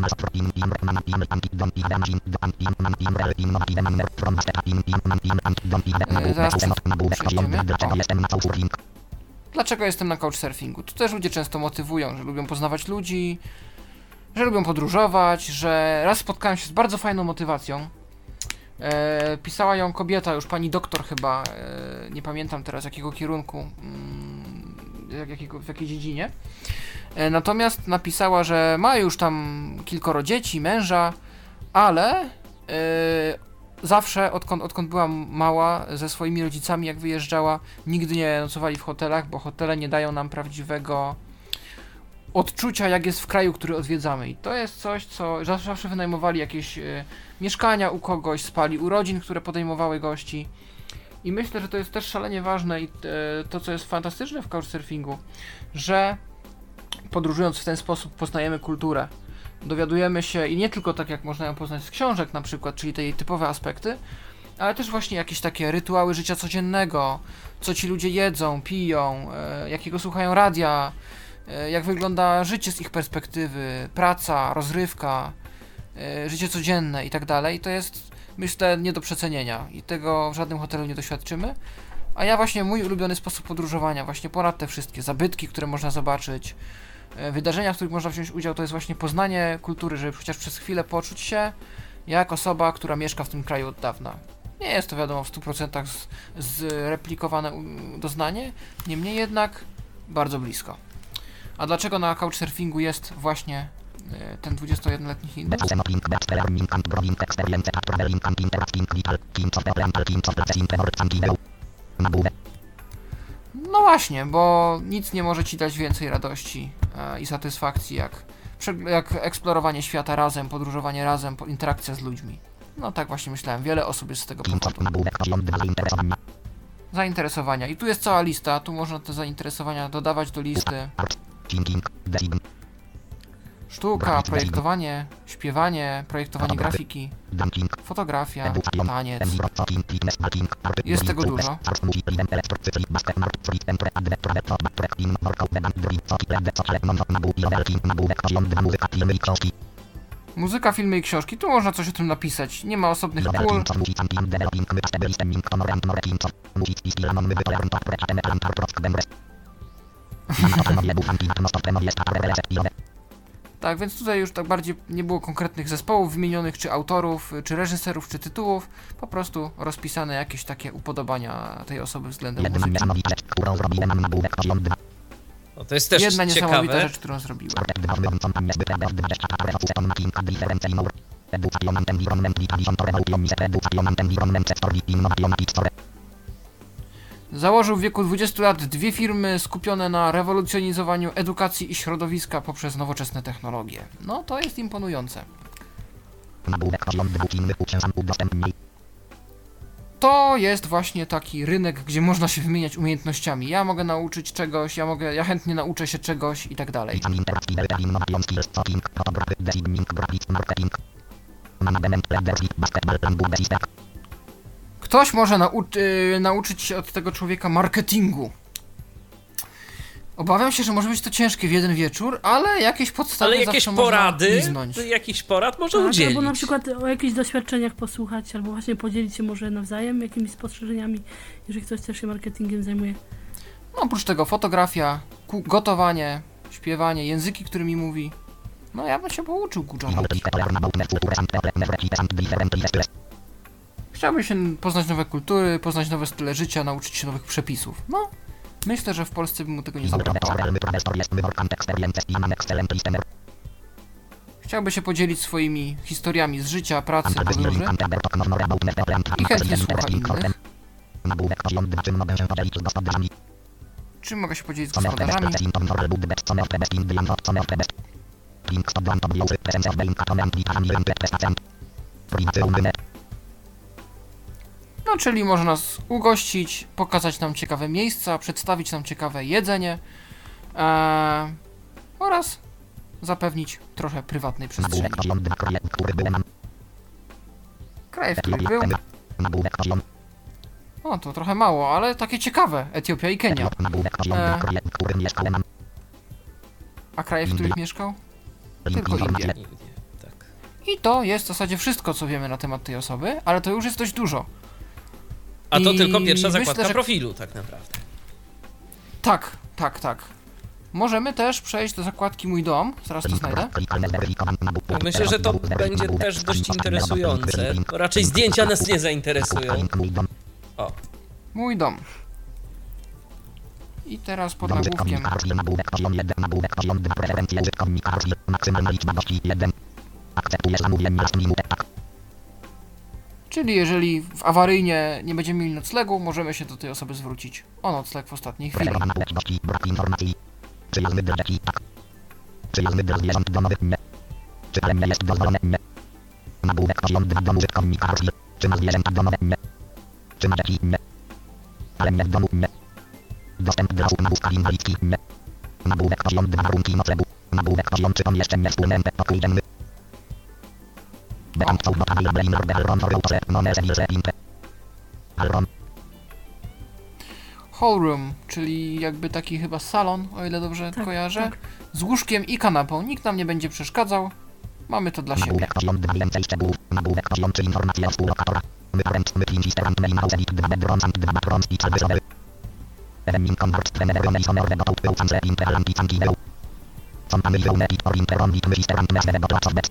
E, zaraz przejdziemy. O. Dlaczego jestem na couchsurfingu? Tu też ludzie często motywują, że lubią poznawać ludzi, że lubią podróżować, że raz spotkałem się z bardzo fajną motywacją. E, pisała ją kobieta, już pani doktor chyba, e, nie pamiętam teraz jakiego kierunku, mm, jak, jakiego, w jakiej dziedzinie. E, natomiast napisała, że ma już tam kilkoro dzieci, męża, ale e, zawsze, odkąd, odkąd była mała, ze swoimi rodzicami, jak wyjeżdżała, nigdy nie nocowali w hotelach, bo hotele nie dają nam prawdziwego odczucia, jak jest w kraju, który odwiedzamy. I to jest coś, co zawsze wynajmowali jakieś y, mieszkania u kogoś, spali urodzin, które podejmowały gości. I myślę, że to jest też szalenie ważne i y, to, co jest fantastyczne w couchsurfingu, że podróżując w ten sposób poznajemy kulturę. Dowiadujemy się, i nie tylko tak, jak można ją poznać z książek na przykład, czyli te jej typowe aspekty, ale też właśnie jakieś takie rytuały życia codziennego, co ci ludzie jedzą, piją, y, jakiego słuchają radia, jak wygląda życie z ich perspektywy, praca, rozrywka, yy, życie codzienne i tak dalej. To jest, myślę, nie do przecenienia i tego w żadnym hotelu nie doświadczymy. A ja właśnie, mój ulubiony sposób podróżowania, właśnie ponad te wszystkie zabytki, które można zobaczyć, yy, wydarzenia, w których można wziąć udział, to jest właśnie poznanie kultury, żeby chociaż przez chwilę poczuć się jak osoba, która mieszka w tym kraju od dawna. Nie jest to, wiadomo, w stu procentach z, zreplikowane doznanie, niemniej jednak bardzo blisko. A dlaczego na couchsurfingu jest właśnie y, ten dwudziestojednoletni Hindus? No właśnie, bo nic nie może ci dać więcej radości e, i satysfakcji jak, jak eksplorowanie świata razem, podróżowanie razem, interakcja z ludźmi. No tak właśnie myślałem, wiele osób jest z tego powodu. Zainteresowania. I tu jest cała lista, tu można te zainteresowania dodawać do listy. Sztuka, projektowanie, śpiewanie, projektowanie grafiki, fotografia, taniec. Jest tego dużo. Muzyka, filmy i książki. Tu można coś o tym napisać. Nie ma osobnych pól. Tak, więc tutaj już tak bardziej nie było konkretnych zespołów wymienionych, czy autorów, czy reżyserów, czy tytułów. Po prostu rozpisane jakieś takie upodobania tej osoby względem muzyki. No to jest też Jedna niesamowita ciekawe. rzecz, którą zrobiłem. Założył w wieku dwudziestu lat dwie firmy skupione na rewolucjonizowaniu edukacji i środowiska poprzez nowoczesne technologie. No, to jest imponujące. To jest właśnie taki rynek, gdzie można się wymieniać umiejętnościami. Ja mogę nauczyć czegoś, ja mogę, ja chętnie nauczę się czegoś i tak dalej. Ktoś może nau- yy, nauczyć się od tego człowieka marketingu. Obawiam się, że może być to ciężkie w jeden wieczór, ale jakieś podstawy Ale jakieś zawsze porady, można liznąć. jakiś porad może Tak, udzielić. albo na przykład o jakichś doświadczeniach posłuchać, albo właśnie podzielić się może nawzajem jakimiś spostrzeżeniami, jeżeli ktoś też się marketingiem zajmuje. No, oprócz tego fotografia, ku- gotowanie, śpiewanie, języki, którymi mówi. No ja bym się pouczył kuczarowi. Chciałbym się poznać nowe kultury, poznać nowe style życia, nauczyć się nowych przepisów. No, Myślę, że w Polsce by mu tego nie zabrakło. Chciałby się podzielić swoimi historiami z życia, pracy, podróży i chętnie słucha innych. Czym mogę się podzielić z gospodarzami? No, czyli może nas ugościć, pokazać nam ciekawe miejsca, przedstawić nam ciekawe jedzenie ee, oraz zapewnić trochę prywatnej przestrzeni. Kraje, w których był. O, to trochę mało, ale takie ciekawe. Etiopia i Kenia. E, a kraje, w których mieszkał? Tylko Indie. Tak. I to jest w zasadzie wszystko, co wiemy na temat tej osoby, ale to już jest dość dużo. A to I tylko pierwsza zakładka myślę, że... profilu, tak naprawdę. Tak, tak, tak. Możemy też przejść do zakładki Mój dom, zaraz to znajdę. Myślę, że to będzie też dość interesujące. Raczej zdjęcia nas nie zainteresują. O. Mój dom. I teraz pod nagłówkiem. Czyli jeżeli w awaryjnie nie będziemy mieli noclegu, możemy się do tej osoby zwrócić o nocleg w ostatniej chwili. Przyjazny dla dzieci, tak. Przyjazny dla zwierząt domowych, nie. Czy palenie jest dozwolone, nie. Nabówek poziom dwa do użytkownika Rosji. Czy ma zwierzęta domowe, nie. Czy ma dzieci, nie. Palenie w domu, nie. Dostęp dla osób na wózkach inwalidzkich, nie. Nabówek poziom dwa warunki noclegu. Nabówek poziom trzy pomieszczenie wspólne, pokój dzienny. Beamcą do Pawila Brainard Belron Foreusze, Nome Sevilse Pinte. Alron. Hallroom, czyli jakby taki chyba salon, o ile dobrze Tak, kojarzę, tak. z łóżkiem i kanapą. Nikt nam nie będzie przeszkadzał. Mamy to dla siebie. Nabówek poziom dwa więcej szczegółów. Nabówek poziom trzy informacje o współlokatora. Myparent, myclean sisterant, main house edit, dwa bedrooms and dwa bathrooms i calwy sobery. Evening convert, trenerone i sonor wego tout był cancer impe alanti canki był. Są tam wyjdą nepit or imperon wit my sisterant mes wego plac ozbec.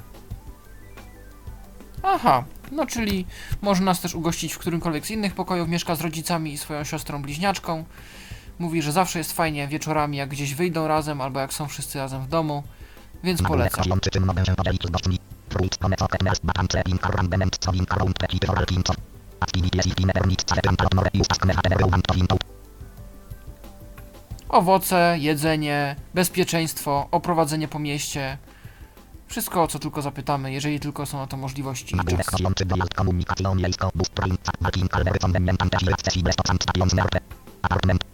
Aha, no czyli może nas też ugościć w którymkolwiek z innych pokojów, mieszka z rodzicami i swoją siostrą bliźniaczką. Mówi, że zawsze jest fajnie wieczorami, jak gdzieś wyjdą razem, albo jak są wszyscy razem w domu, więc Nabówek polecam. poziom trzy, czym mogę się podzielić z gośćmi. Fruit, pomeco, ketmers, batance, inkarran, bement, cowin, karun, peki, foral, kinco. Activity, jest i nevernic, carepen, talotmore, już taskme, hatewe, want, to wintout. Owoce, jedzenie, bezpieczeństwo, oprowadzenie po mieście. Wszystko, o co tylko zapytamy, jeżeli tylko są na to możliwości i Nabówek czas. poziom trzy, dojazd, komunikacją miejską, bus, train, cak, walking, calvery, convenient, też accessible, stop, station, snerte. Apartment.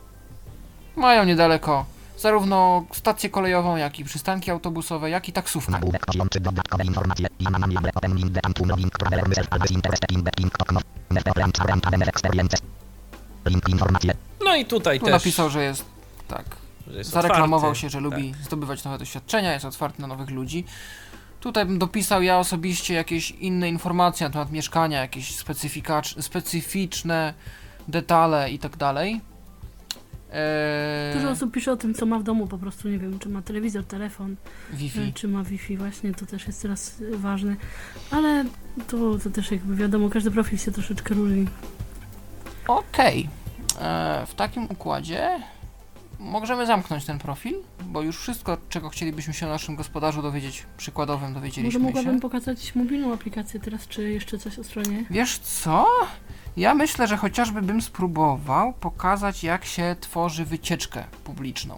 Mają niedaleko zarówno stację kolejową, jak i przystanki autobusowe, jak i taksówkę. Nabówek poziom trzy, dodatkowe informacje. Ja mam jable, opening, the antum, loving, traveler, myself, always interested in betting, okno. Nefteoplan, carean, tavener, experiences. Link, informacje. No i tutaj Tu też. napisał, że jest, tak, że jest zareklamował otwarty. się, że lubi Tak. zdobywać nowe doświadczenia, jest otwarty na nowych ludzi. Tutaj bym dopisał ja osobiście jakieś inne informacje na temat mieszkania, jakieś specyfikacz- specyficzne detale i tak dalej. Eee, Dużo osób pisze o tym, co ma w domu, po prostu nie wiem, czy ma telewizor, telefon, Wi-Fi. czy ma Wi-Fi, właśnie, to też jest teraz y, ważne. Ale to, to też jakby wiadomo, każdy profil się troszeczkę różni. Okej. Eee, w takim układzie możemy zamknąć ten profil, bo już wszystko, czego chcielibyśmy się o naszym gospodarzu dowiedzieć, przykładowym Może dowiedzieliśmy mogłabym się. pokazać mobilną aplikację teraz, czy jeszcze coś o stronie? Wiesz co? Ja myślę, że chociażby bym spróbował pokazać, jak się tworzy wycieczkę publiczną.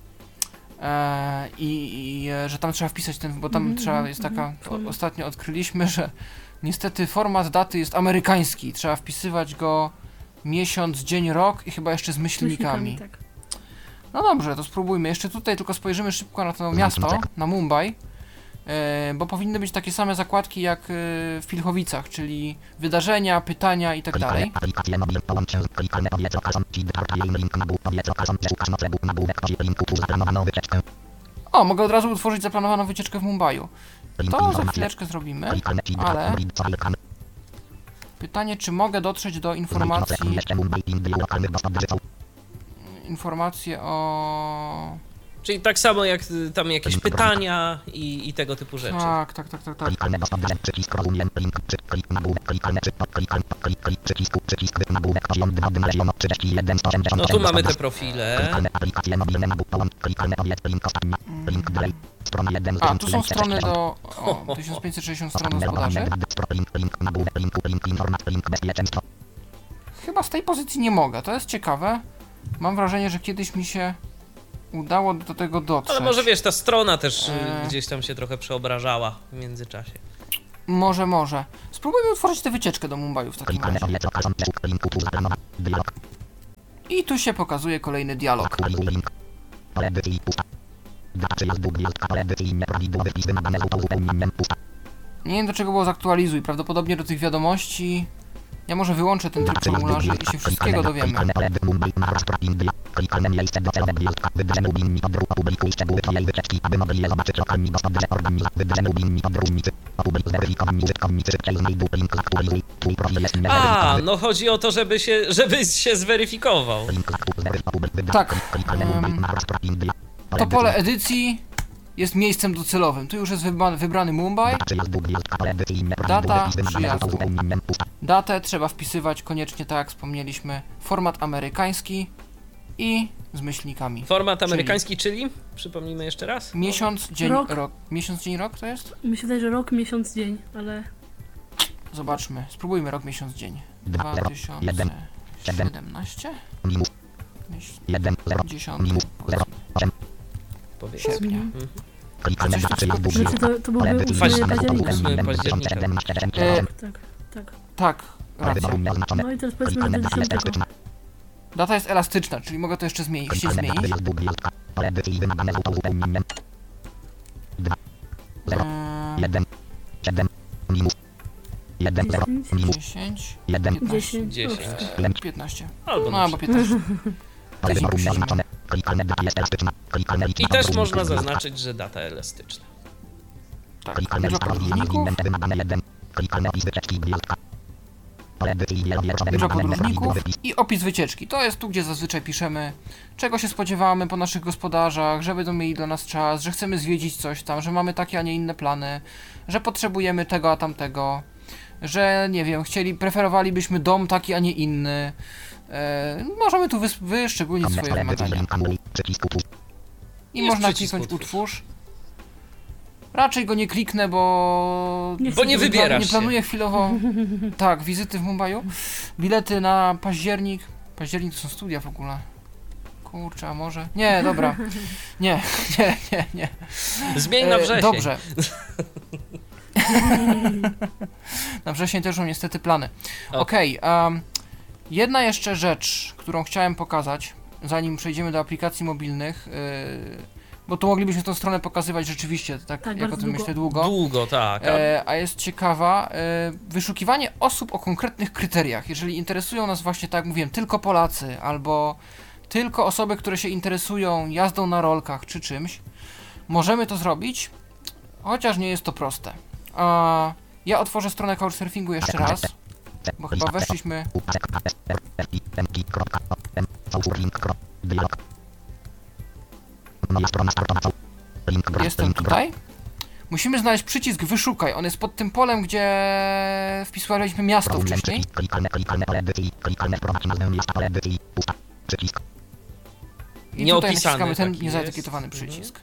Eee, I i e, że tam trzeba wpisać ten, bo tam Mhm, trzeba, mhm, jest taka, mhm, o, format. ostatnio odkryliśmy, że niestety format daty jest amerykański. Trzeba wpisywać go miesiąc, dzień, rok i chyba jeszcze z myślnikami. tak. No dobrze, to spróbujmy. Jeszcze tutaj tylko spojrzymy szybko na to miasto, na Mumbai, e, bo powinny być takie same zakładki jak e, w Pilchowicach, czyli wydarzenia, pytania i tak dalej. Aplikacje mobil, połącz się z klikalne powiedz lokal, ci dotartajemy link nabóg, powiedz lokal, że szukasz noclegu, nabówek, powiedz linku, tu zaplanowano wycieczkę. O, mogę od razu utworzyć zaplanowaną wycieczkę w Mumbaiu. Link, To za informacje. chwileczkę zrobimy, Klikalne, ci ale dotartajemy, co wylkamy. pytanie, czy mogę dotrzeć do Znajdź informacji, nocleg, jeszcze Mumbai, India, lokalnych gospodarzy są. informacje o... Czyli tak samo jak y, tam jakieś pytania i, i tego typu rzeczy. Tak, tak, tak, tak, tak. Klikalne dostęp, przycisk rozumiem, link, przy, klik, nagłówek, klikalne, czy, klikal, klik, klik, przycisku, przycisk, nagłówek, poziom dwa, dymależono, trzydzieści jeden, sto osiemdziesiąt No tu mamy te profile. Klikalne aplikacje mobilne, nagłówek, połącz, klikalne obiekt, link, ostatnia, link, dalej, strona jeden, A, tu są strony do... O, tysiąc pięćset sześćdziesiąt stron gospodarzy. link, link, nagłówek, link, link, informacja, link, bezpieczeństwo. Chyba z tej pozycji nie mogę, to jest ciekawe. Mam wrażenie, że kiedyś mi się udało do tego dotrzeć. Ale może wiesz, ta strona też y, Eee. gdzieś tam się trochę przeobrażała w międzyczasie. Może, może. Spróbujmy utworzyć tę wycieczkę do Mumbaiu w takim Klikalne razie. obiekt, lokal, link, tu, zaplanowa, dialog, I tu się pokazuje kolejny dialog. aktualizuj link, pole edycji, pusta. Data przyjazdu, gwiazdka, pole edycji, nieprawidłowy wpis wymagane z uzupełnieniem, pusta. Nie wiem do czego było zaktualizuj, prawdopodobnie do tych wiadomości. Ja może wyłączę ten tryb formularzy i się wszystkiego dowiemy. Klikalne pole edycji, Mumbai, Maharashtra, India. Klikalne miejsce docelowe, gwiazdka. Wybierzemy ubinni odbiór, opublikuj szczegóły twojej wycieczki, aby mogli je zobaczyć lokalni gospodarze organizacji. Wybierzemy ubinni odbiornicy. Opublikuj zweryfikowani użytkownicy, szybciej znajdą link, aktualizuj. Twój profil jest A, nieweryfikowany. no chodzi o to, żeby się, żeby się zweryfikował. Link, aktualizuj, Tak, klikalne Mumbai, Maharashtra, India. To pole edycji jest miejscem docelowym. Tu już jest wybrany, wybrany Mumbai. Data przyjazdu, gwiazdka, pole edycji, nieprawidłowy Data wpis wymagane z przyjazdu. uzupełnieniem, pusta. Datę trzeba wpisywać koniecznie, tak jak wspomnieliśmy, format amerykański i z myślnikami. Format Czyli- amerykański, czyli? Przypomnijmy jeszcze raz. Miesiąc, dzień, Rok. rok. Miesiąc, dzień, rok to jest? Mi się wydaje, że rok, miesiąc, dzień, ale Zobaczmy. Spróbujmy rok, miesiąc, dzień. Dwa, zero, dwa tysiące siedemnaście? Minus, Myśl- jeden, zero, dziesiąty, minus, zero, osiem. Powiedzmy. sierpnia. Mhm. Klikalne Coś data takiego. przyjazdu, znaczy to, to byłby ósmy Październik. października. ósmy października. E, Tak, tak. tak, racja. No i teraz powiedzmy, że do dziesiątego. Data jest elastyczna, czyli mogę to jeszcze zmienić, chcieć zmienić. Eee, jeden, siedem, minus, jeden, zero, minus, dziesięć, jeden, dziesięć. dziesięć. No, piętnaście. Albo No na albo piętnaście. ale wyboru nieoznaczone. Klikalne data jest elastyczna. Klikalne liczba I też podróżników, można gwiazdka. zaznaczyć, że data elastyczna. Tak, Klikalne liczba liczba podróżników. rozwinięte wymagane jeden. Klikalne opis wycieczki, gwiazdka. Pole edycji wielowierszowe Liczba wymagane podróżników nieprawidłowy wpis. i opis wycieczki. To jest tu, gdzie zazwyczaj piszemy, czego się spodziewamy po naszych gospodarzach, że będą mieli dla nas czas, że chcemy zwiedzić coś tam, że mamy takie, a nie inne plany, że potrzebujemy tego, a tamtego, że nie wiem, chcieli, preferowalibyśmy dom taki, a nie inny. E, możemy tu wys- wyszczególnić swoje Pole edycji, wymagania. link, anuluj, przycisk utwórz. I Jest można przycisk kliknąć utwórz. utwórz. Raczej go nie kliknę, bo... Nie Bo nie chcę- wybierasz Nie się. planuję chwilowo, tak, wizyty w Mumbaiu. Bilety na październik. Październik to są studia w ogóle. Kurczę, a może? Nie, dobra. Nie, nie, nie, nie. Zmień na E, wrzesień. Dobrze. Na wrzesień też mam niestety plany. O. Okej, em, jedna jeszcze rzecz, którą chciałem pokazać, zanim przejdziemy do aplikacji mobilnych, yy, bo tu moglibyśmy tę stronę pokazywać rzeczywiście, tak, Tak, jak o bardzo tym długo. myślę, długo. Długo, tak. A E, a jest ciekawa, e, wyszukiwanie osób o konkretnych kryteriach. Jeżeli interesują nas właśnie, tak jak mówiłem, tylko Polacy, albo tylko osoby, które się interesują jazdą na rolkach czy czymś, możemy to zrobić, chociaż nie jest to proste. A ja otworzę stronę Couchsurfingu jeszcze raz, bo chyba weszliśmy... Moja strona startowa. Link, brak, Jestem link, tutaj. Musimy znaleźć przycisk wyszukaj. On jest pod tym polem, gdzie wpisywaliśmy miasto problem, wcześniej. przycisk, klikalne, klikalne pole edycji, klikalne wprowadź nazwę miasta, pole edycji, pusta, przycisk. I Nie tutaj opisany naciskamy ten taki niezaetykietowany jest. przycisk.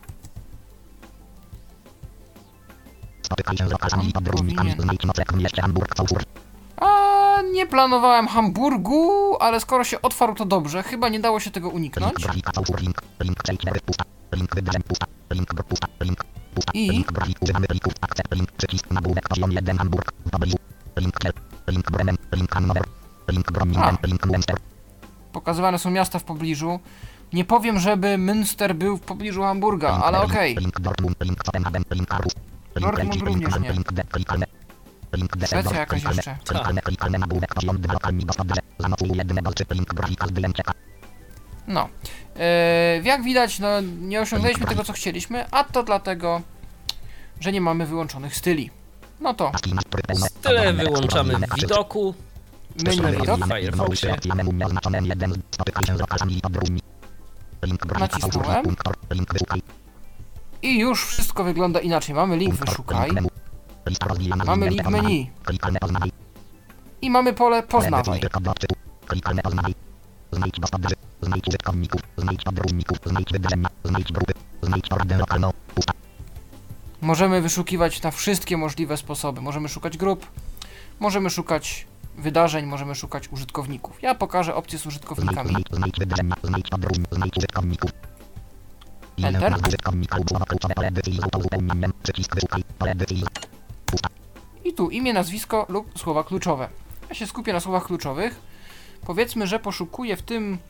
Spotykaj się z lokalami i podróżnikami, Powinien. znajdź nocleg w mieście Hamburg, Frankfurt. A nie planowałem Hamburgu, ale skoro się otwarł, to dobrze. Chyba nie dało się tego uniknąć. Link, grafika, Frankfurt, link, link, przejdź lewy, pusta, link, wybierzem, pusta, link, gr- pusta, link, pusta, I? link, grafik, używamy plików, akcept, link, przycisk, nagłówek, poziom jeden, Hamburg, w W, link, kiel, link, Bremen, link, Hannover, link, Groningen, A. link, Münster. Pokazywane są miasta w pobliżu. Nie powiem, żeby Münster był w pobliżu Hamburga, Link, ale Berlin, okej. Link, Dortmund, link, Copenhagen, link, Aarhus, link, Dortmund Leipzig, link, również nie. link, de, klikalne, link, Szwecja Düsseldorf, jakaś klikalne, jeszcze. klikalne, klikalne, nagłówek, poziom dwa, lokalni gospodarze, zanocuj jednego, czy link, grafika, zdjęcie, No. Eee, jak widać, no nie osiągnęliśmy tego, co chcieliśmy, a to dlatego, że nie mamy wyłączonych styli. No to paski, masz, tryb pełny, Tyle obowiązek, wyłączamy scrolling, w widoku. menu widok. w Firefoxie. Spotykaj się z lokalami i podróżni. Nacisnąłem. I już wszystko wygląda inaczej. Mamy link wyszukaj. Mamy link menu. I mamy pole poznawaj. Znajdź dostępy, znajdź użytkowników, znajdź podróżników, znajdź wydarzenia, znajdź grupy, znajdź poradę lokalną, pusta. Możemy wyszukiwać na wszystkie możliwe sposoby. Możemy szukać grup, możemy szukać wydarzeń, możemy szukać użytkowników. Ja pokażę opcję z użytkownikami. Znajdź, znajdź wydarzenia, znajdź podróżników, znajdź użytkowników. Enter. Nazw użytkownika lub słowo kluczowe pole edycji z uzupełnieniem, przycisk wyszukaj, pole edycji. Pusta. I tu imię, nazwisko lub słowa kluczowe. Ja się skupię na słowach kluczowych. Powiedzmy, że poszukuję w tym